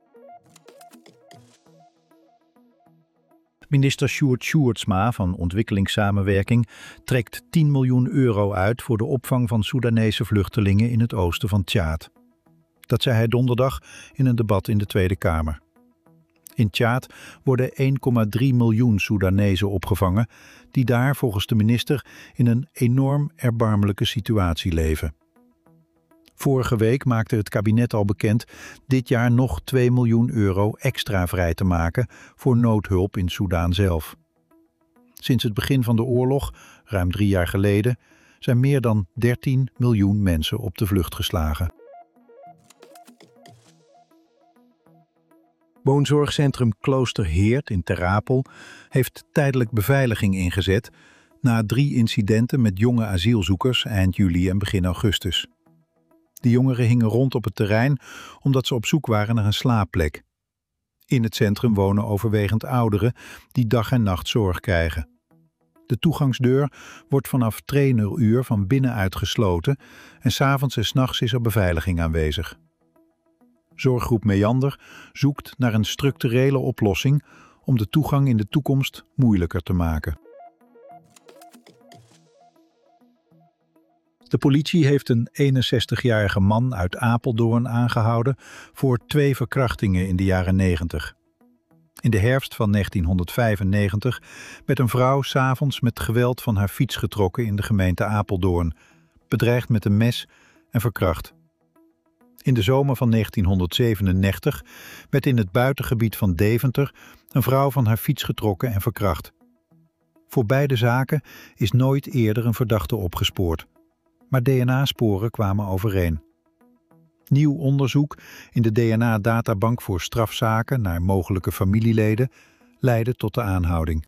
Minister Sjoerd Sjoerdsma van Ontwikkelingssamenwerking trekt tien miljoen euro uit voor de opvang van Soedanese vluchtelingen in het oosten van Tjaad. Dat zei hij donderdag in een debat in de Tweede Kamer. In Tjaad worden één komma drie miljoen Soedanezen opgevangen, die daar volgens de minister in een enorm erbarmelijke situatie leven. Vorige week maakte het kabinet al bekend dit jaar nog twee miljoen euro extra vrij te maken voor noodhulp in Soedan zelf. Sinds het begin van de oorlog, ruim drie jaar geleden, zijn meer dan dertien miljoen mensen op de vlucht geslagen. Woonzorgcentrum Klooster Heert in Ter Apel heeft tijdelijk beveiliging ingezet na drie incidenten met jonge asielzoekers eind juli en begin augustus. De jongeren hingen rond op het terrein omdat ze op zoek waren naar een slaapplek. In het centrum wonen overwegend ouderen die dag en nacht zorg krijgen. De toegangsdeur wordt vanaf traineruur van binnenuit gesloten en 's avonds en 's nachts is er beveiliging aanwezig. Zorggroep Meander zoekt naar een structurele oplossing om de toegang in de toekomst moeilijker te maken. De politie heeft een eenenzestigjarige man uit Apeldoorn aangehouden voor twee verkrachtingen in de jaren negentig. In de herfst van negentienhonderdvijfennegentig werd een vrouw 's avonds met geweld van haar fiets getrokken in de gemeente Apeldoorn, bedreigd met een mes en verkracht. In de zomer van negentienhonderdzevenennegentig werd in het buitengebied van Deventer een vrouw van haar fiets getrokken en verkracht. Voor beide zaken is nooit eerder een verdachte opgespoord. Maar D N A-sporen kwamen overeen. Nieuw onderzoek in de D N A-databank voor strafzaken naar mogelijke familieleden leidde tot de aanhouding.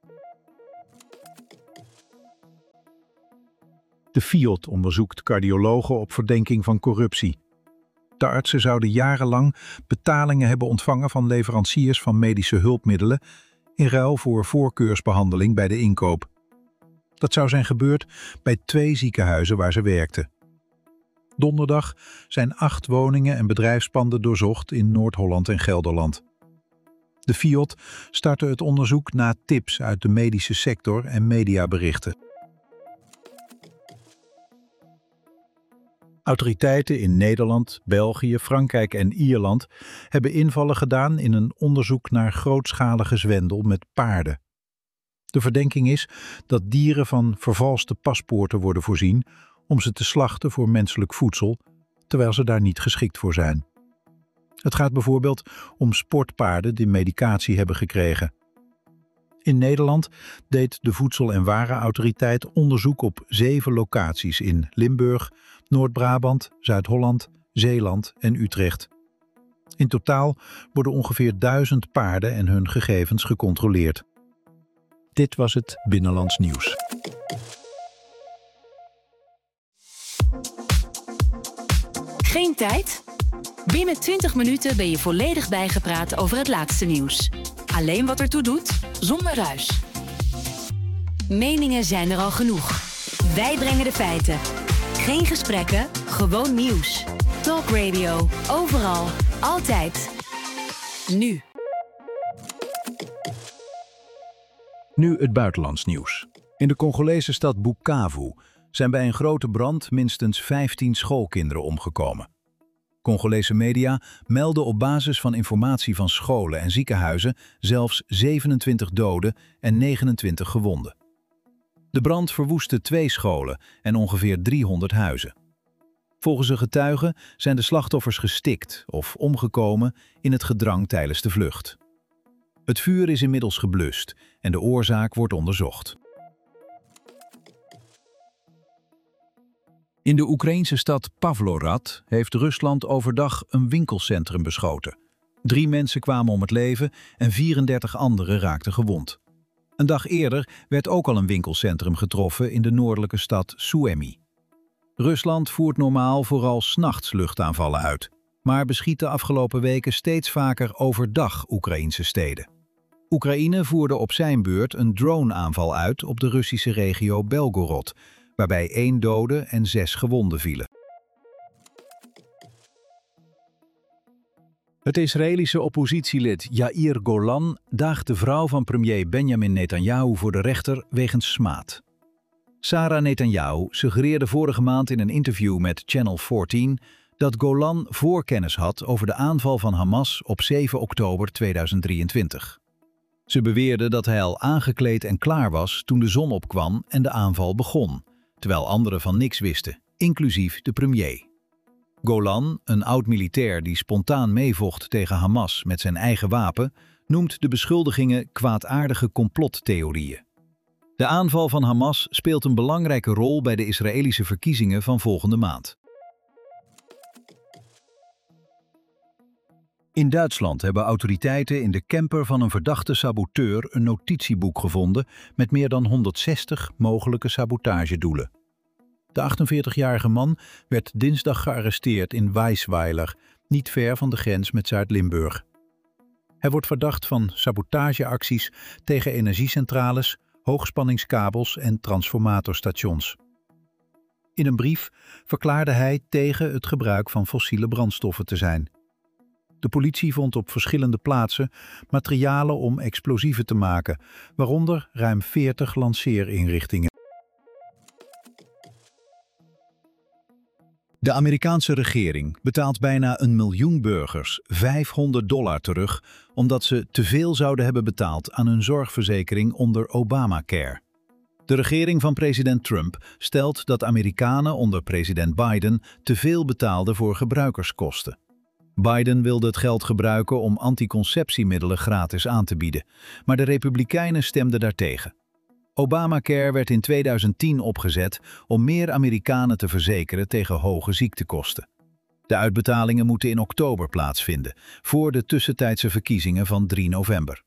De Fiat onderzoekt cardiologen op verdenking van corruptie. De artsen zouden jarenlang betalingen hebben ontvangen van leveranciers van medische hulpmiddelen in ruil voor voorkeursbehandeling bij de inkoop. Dat zou zijn gebeurd bij twee ziekenhuizen waar ze werkten. Donderdag zijn acht woningen en bedrijfspanden doorzocht in Noord-Holland en Gelderland. De Fiat startte het onderzoek na tips uit de medische sector en mediaberichten. Autoriteiten in Nederland, België, Frankrijk en Ierland hebben invallen gedaan in een onderzoek naar grootschalige zwendel met paarden. De verdenking is dat dieren van vervalste paspoorten worden voorzien om ze te slachten voor menselijk voedsel, terwijl ze daar niet geschikt voor zijn. Het gaat bijvoorbeeld om sportpaarden die medicatie hebben gekregen. In Nederland deed de Voedsel- en Warenautoriteit onderzoek op zeven locaties in Limburg, Noord-Brabant, Zuid-Holland, Zeeland en Utrecht. In totaal worden ongeveer duizend paarden en hun gegevens gecontroleerd. Dit was het Binnenlands Nieuws. Geen tijd? Binnen twintig minuten ben je volledig bijgepraat over het laatste nieuws. Alleen wat ertoe doet, zonder ruis. Meningen zijn er al genoeg. Wij brengen de feiten. Geen gesprekken, gewoon nieuws. Talk Radio, overal, altijd. Nu. Nu het buitenlands nieuws. In de Congolese stad Bukavu zijn bij een grote brand minstens vijftien schoolkinderen omgekomen. Congolese media melden op basis van informatie van scholen en ziekenhuizen zelfs zevenentwintig doden en negenentwintig gewonden. De brand verwoestte twee scholen en ongeveer driehonderd huizen. Volgens een getuige zijn de slachtoffers gestikt of omgekomen in het gedrang tijdens de vlucht. Het vuur is inmiddels geblust en de oorzaak wordt onderzocht. In de Oekraïense stad Pavlorad heeft Rusland overdag een winkelcentrum beschoten. Drie mensen kwamen om het leven en vierendertig anderen raakten gewond. Een dag eerder werd ook al een winkelcentrum getroffen in de noordelijke stad Suemy. Rusland voert normaal vooral 's nachts luchtaanvallen uit, maar beschiet de afgelopen weken steeds vaker overdag Oekraïense steden. Oekraïne voerde op zijn beurt een droneaanval uit op de Russische regio Belgorod, waarbij één dode en zes gewonden vielen. Het Israëlische oppositielid Yair Golan daagt de vrouw van premier Benjamin Netanyahu voor de rechter wegens smaad. Sarah Netanyahu suggereerde vorige maand in een interview met Channel veertien dat Golan voorkennis had over de aanval van Hamas op zeven oktober tweeduizend drieëntwintig. Ze beweerde dat hij al aangekleed en klaar was toen de zon opkwam en de aanval begon, terwijl anderen van niks wisten, inclusief de premier. Golan, een oud-militair die spontaan meevocht tegen Hamas met zijn eigen wapen, noemt de beschuldigingen kwaadaardige complottheorieën. De aanval van Hamas speelt een belangrijke rol bij de Israëlische verkiezingen van volgende maand. In Duitsland hebben autoriteiten in de camper van een verdachte saboteur een notitieboek gevonden met meer dan honderdzestig mogelijke sabotagedoelen. De achtenveertigjarige man werd dinsdag gearresteerd in Weisweiler, niet ver van de grens met Zuid-Limburg. Hij wordt verdacht van sabotageacties tegen energiecentrales, hoogspanningskabels en transformatorstations. In een brief verklaarde hij tegen het gebruik van fossiele brandstoffen te zijn. De politie vond op verschillende plaatsen materialen om explosieven te maken, waaronder ruim veertig lanceerinrichtingen. De Amerikaanse regering betaalt bijna een miljoen burgers vijfhonderd dollar terug omdat ze te veel zouden hebben betaald aan hun zorgverzekering onder Obamacare. De regering van president Trump stelt dat Amerikanen onder president Biden te veel betaalden voor gebruikerskosten. Biden wilde het geld gebruiken om anticonceptiemiddelen gratis aan te bieden, maar de Republikeinen stemden daartegen. Obamacare werd in tweeduizend tien opgezet om meer Amerikanen te verzekeren tegen hoge ziektekosten. De uitbetalingen moeten in oktober plaatsvinden, voor de tussentijdse verkiezingen van drie november.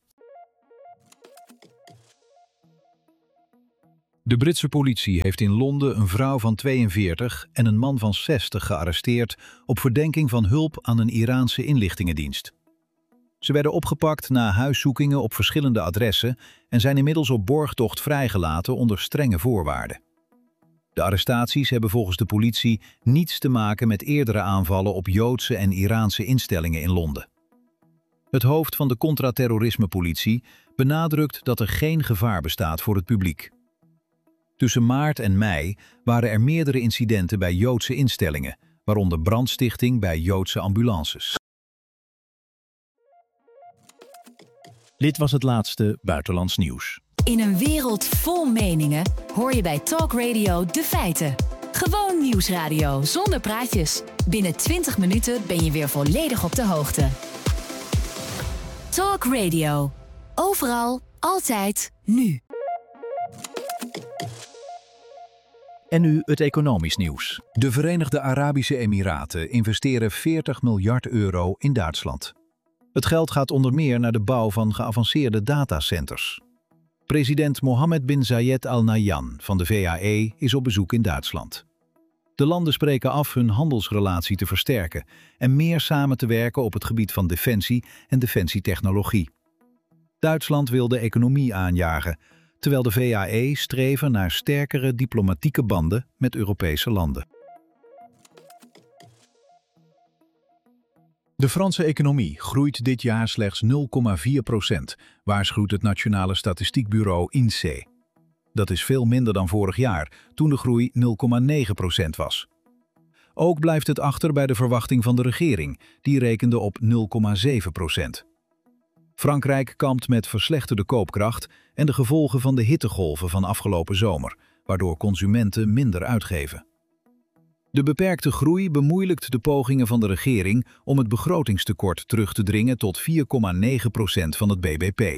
De Britse politie heeft in Londen een vrouw van tweeënveertig en een man van zestig gearresteerd op verdenking van hulp aan een Iraanse inlichtingendienst. Ze werden opgepakt na huiszoekingen op verschillende adressen en zijn inmiddels op borgtocht vrijgelaten onder strenge voorwaarden. De arrestaties hebben volgens de politie niets te maken met eerdere aanvallen op Joodse en Iraanse instellingen in Londen. Het hoofd van de contra-terrorisme-politie benadrukt dat er geen gevaar bestaat voor het publiek. Tussen maart en mei waren er meerdere incidenten bij Joodse instellingen, waaronder brandstichting bij Joodse ambulances. Dit was het laatste buitenlands nieuws. In een wereld vol meningen hoor je bij Talk Radio de feiten. Gewoon nieuwsradio zonder praatjes. Binnen twintig minuten ben je weer volledig op de hoogte. Talk Radio. Overal, altijd, nu. En nu het economisch nieuws. De Verenigde Arabische Emiraten investeren veertig miljard euro in Duitsland. Het geld gaat onder meer naar de bouw van geavanceerde datacenters. President Mohammed bin Zayed Al Nahyan van de V A E is op bezoek in Duitsland. De landen spreken af hun handelsrelatie te versterken en meer samen te werken op het gebied van defensie en defensietechnologie. Duitsland wil de economie aanjagen, terwijl de V A E streven naar sterkere diplomatieke banden met Europese landen. De Franse economie groeit dit jaar slechts nul komma vier procent, waarschuwt het Nationale Statistiekbureau I N S E E. Dat is veel minder dan vorig jaar, toen de groei nul komma negen procent was. Ook blijft het achter bij de verwachting van de regering, die rekende op nul komma zeven procent. Frankrijk kampt met verslechterde koopkracht en de gevolgen van de hittegolven van afgelopen zomer, waardoor consumenten minder uitgeven. De beperkte groei bemoeilijkt de pogingen van de regering om het begrotingstekort terug te dringen tot vier komma negen procent van het B B P.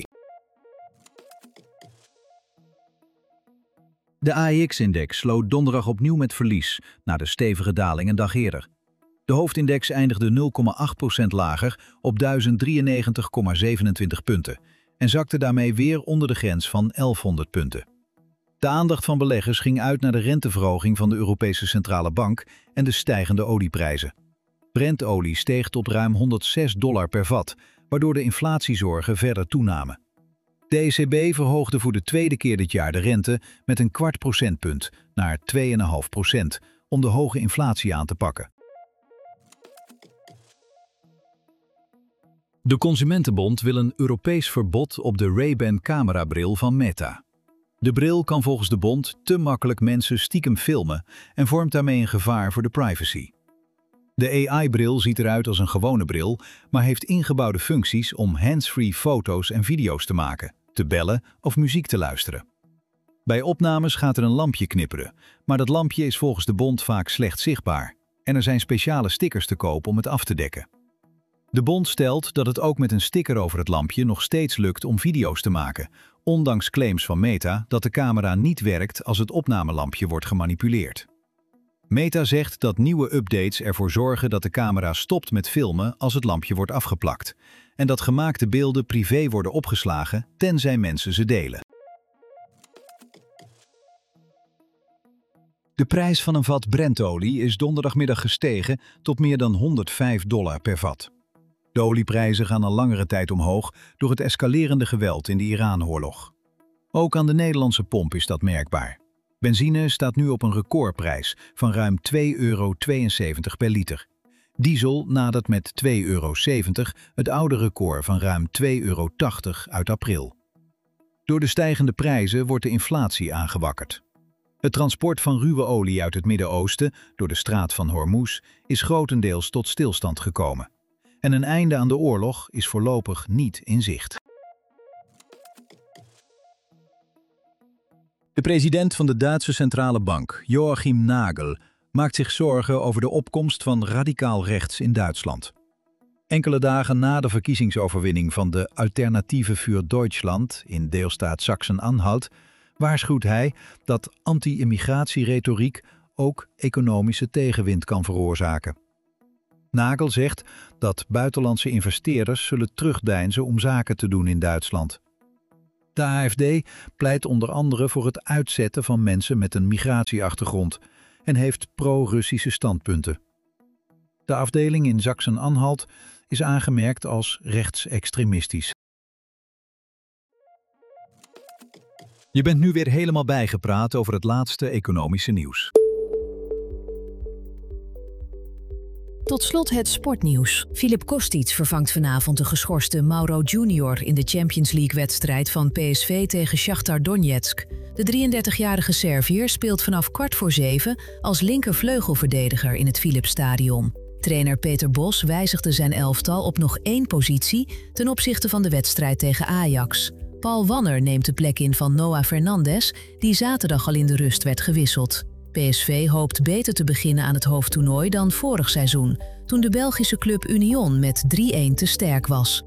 De A E X-index sloot donderdag opnieuw met verlies, na de stevige daling een dag eerder. De hoofdindex eindigde nul komma acht procent lager op duizend drieënnegentig komma zevenentwintig punten en zakte daarmee weer onder de grens van elfhonderd punten. De aandacht van beleggers ging uit naar de renteverhoging van de Europese Centrale Bank en de stijgende olieprijzen. Brentolie steeg tot ruim honderdzes dollar per vat, waardoor de inflatiezorgen verder toenamen. De E C B verhoogde voor de tweede keer dit jaar de rente met een kwart procentpunt naar twee komma vijf procent om de hoge inflatie aan te pakken. De Consumentenbond wil een Europees verbod op de Ray-Ban camerabril van Meta. De bril kan volgens de bond te makkelijk mensen stiekem filmen en vormt daarmee een gevaar voor de privacy. De A I-bril ziet eruit als een gewone bril, maar heeft ingebouwde functies om hands-free foto's en video's te maken, te bellen of muziek te luisteren. Bij opnames gaat er een lampje knipperen, maar dat lampje is volgens de bond vaak slecht zichtbaar en er zijn speciale stickers te koop om het af te dekken. De bond stelt dat het ook met een sticker over het lampje nog steeds lukt om video's te maken, ondanks claims van Meta dat de camera niet werkt als het opnamelampje wordt gemanipuleerd. Meta zegt dat nieuwe updates ervoor zorgen dat de camera stopt met filmen als het lampje wordt afgeplakt en dat gemaakte beelden privé worden opgeslagen tenzij mensen ze delen. De prijs van een vat Brentolie is donderdagmiddag gestegen tot meer dan honderdvijf dollar per vat. De olieprijzen gaan al langere tijd omhoog door het escalerende geweld in de Iran-oorlog. Ook aan de Nederlandse pomp is dat merkbaar. Benzine staat nu op een recordprijs van ruim twee euro tweeënzeventig per liter. Diesel nadert met twee euro zeventig het oude record van ruim twee euro tachtig uit april. Door de stijgende prijzen wordt de inflatie aangewakkerd. Het transport van ruwe olie uit het Midden-Oosten door de straat van Hormuz is grotendeels tot stilstand gekomen. En een einde aan de oorlog is voorlopig niet in zicht. De president van de Duitse Centrale Bank, Joachim Nagel, maakt zich zorgen over de opkomst van radicaal rechts in Duitsland. Enkele dagen na de verkiezingsoverwinning van de Alternative für Deutschland in deelstaat Sachsen-Anhalt waarschuwt hij dat anti-immigratieretoriek ook economische tegenwind kan veroorzaken. Nagel zegt dat buitenlandse investeerders zullen terugdeinzen om zaken te doen in Duitsland. De A F D pleit onder andere voor het uitzetten van mensen met een migratieachtergrond en heeft pro-Russische standpunten. De afdeling in Sachsen-Anhalt is aangemerkt als rechtsextremistisch. Je bent nu weer helemaal bijgepraat over het laatste economische nieuws. Tot slot het sportnieuws. Filip Kostic vervangt vanavond de geschorste Mauro Junior in de Champions League-wedstrijd van P S V tegen Shakhtar Donetsk. De drieëndertigjarige Serviër speelt vanaf kwart voor zeven als linkervleugelverdediger in het Philipsstadion. Trainer Peter Bos wijzigde zijn elftal op nog één positie ten opzichte van de wedstrijd tegen Ajax. Paul Wanner neemt de plek in van Noah Fernandes, die zaterdag al in de rust werd gewisseld. P S V hoopt beter te beginnen aan het hoofdtoernooi dan vorig seizoen, toen de Belgische club Union met drie-een te sterk was.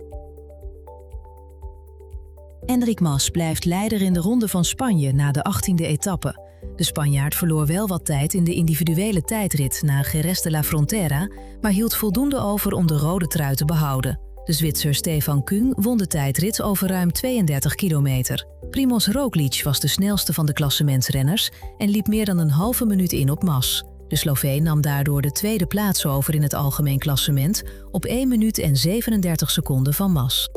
Enric Mas blijft leider in de Ronde van Spanje na de achttiende etappe. De Spanjaard verloor wel wat tijd in de individuele tijdrit na Jerez de la Frontera, maar hield voldoende over om de rode trui te behouden. De Zwitser Stefan Küng won de tijdrit over ruim tweeëndertig kilometer. Primož Roglič was de snelste van de klassementsrenners en liep meer dan een halve minuut in op Mas. De Sloveen nam daardoor de tweede plaats over in het algemeen klassement op één minuut en zevenendertig seconden van Mas.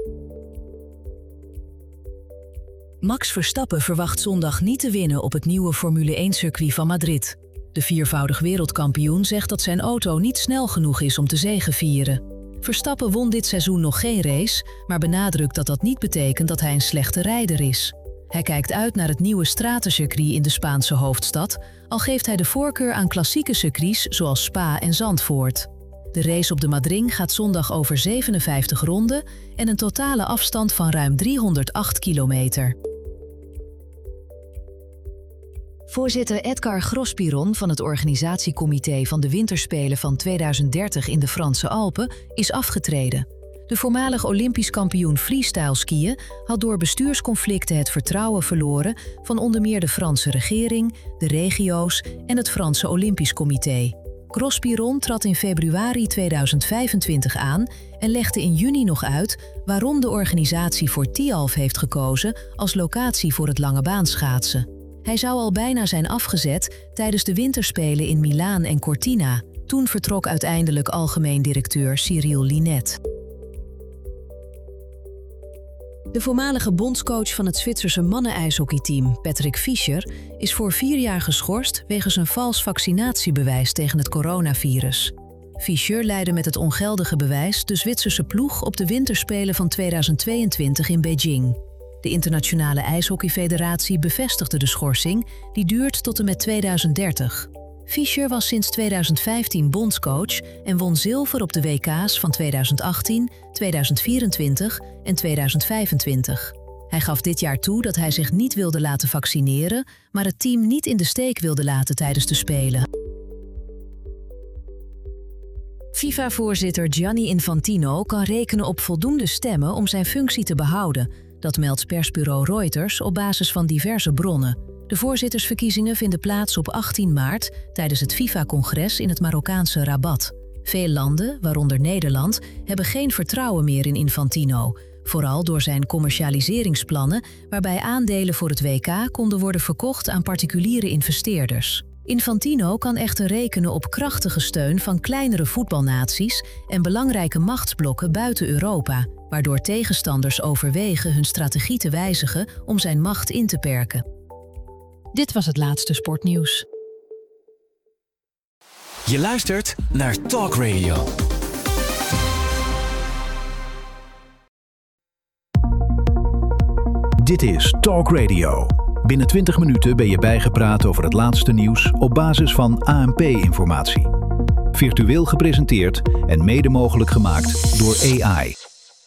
Max Verstappen verwacht zondag niet te winnen op het nieuwe Formule één-circuit van Madrid. De viervoudig wereldkampioen zegt dat zijn auto niet snel genoeg is om te zegevieren. Verstappen won dit seizoen nog geen race, maar benadrukt dat dat niet betekent dat hij een slechte rijder is. Hij kijkt uit naar het nieuwe stratencircuit in de Spaanse hoofdstad, al geeft hij de voorkeur aan klassieke circuits zoals Spa en Zandvoort. De race op de Madring gaat zondag over zevenenvijftig ronden en een totale afstand van ruim driehonderdacht kilometer. Voorzitter Edgar Grospiron van het organisatiecomité van de Winterspelen van tweeduizend dertig in de Franse Alpen is afgetreden. De voormalig Olympisch kampioen freestyle skiën had door bestuursconflicten het vertrouwen verloren van onder meer de Franse regering, de regio's en het Franse Olympisch Comité. Grospiron trad in februari tweeduizend vijfentwintig aan en legde in juni nog uit waarom de organisatie voor Tialf heeft gekozen als locatie voor het langebaanschaatsen. Hij zou al bijna zijn afgezet tijdens de winterspelen in Milaan en Cortina. Toen vertrok uiteindelijk algemeen directeur Cyril Linet. De voormalige bondscoach van het Zwitserse mannen-ijshockeyteam, Patrick Fischer, is voor vier jaar geschorst wegens een vals vaccinatiebewijs tegen het coronavirus. Fischer leidde met het ongeldige bewijs de Zwitserse ploeg op de winterspelen van tweeduizend tweeëntwintig in Beijing. De Internationale IJshockeyfederatie bevestigde de schorsing, die duurt tot en met tweeduizend dertig. Fischer was sinds tweeduizend vijftien bondscoach en won zilver op de W K's van tweeduizend achttien, tweeduizend vierentwintig en tweeduizend vijfentwintig. Hij gaf dit jaar toe dat hij zich niet wilde laten vaccineren, maar het team niet in de steek wilde laten tijdens de Spelen. FIFA-voorzitter Gianni Infantino kan rekenen op voldoende stemmen om zijn functie te behouden. Dat meldt persbureau Reuters op basis van diverse bronnen. De voorzittersverkiezingen vinden plaats op achttien maart tijdens het FIFA-congres in het Marokkaanse Rabat. Veel landen, waaronder Nederland, hebben geen vertrouwen meer in Infantino. Vooral door zijn commercialiseringsplannen, waarbij aandelen voor het W K konden worden verkocht aan particuliere investeerders. Infantino kan echter rekenen op krachtige steun van kleinere voetbalnaties en belangrijke machtsblokken buiten Europa, waardoor tegenstanders overwegen hun strategie te wijzigen om zijn macht in te perken. Dit was het laatste sportnieuws. Je luistert naar Talk Radio. Dit is Talk Radio. Binnen twintig minuten ben je bijgepraat over het laatste nieuws op basis van A N P-informatie. Virtueel gepresenteerd en mede mogelijk gemaakt door A I.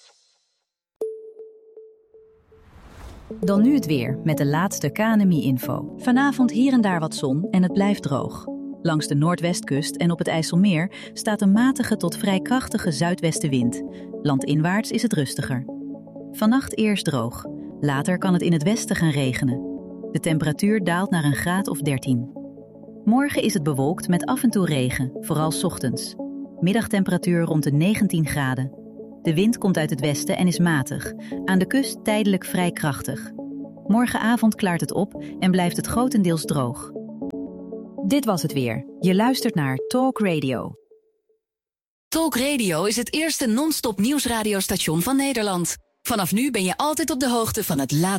Dan nu het weer met de laatste K N M I-info. Vanavond hier en daar wat zon en het blijft droog. Langs de noordwestkust en op het IJsselmeer staat een matige tot vrij krachtige zuidwestenwind. Landinwaarts is het rustiger. Vannacht eerst droog. Later kan het in het westen gaan regenen. De temperatuur daalt naar een graad of dertien. Morgen is het bewolkt met af en toe regen, vooral 's ochtends. Middagtemperatuur rond de negentien graden. De wind komt uit het westen en is matig. Aan de kust tijdelijk vrij krachtig. Morgenavond klaart het op en blijft het grotendeels droog. Dit was het weer. Je luistert naar Talk Radio. Talk Radio is het eerste non-stop nieuwsradiostation van Nederland. Vanaf nu ben je altijd op de hoogte van het laatste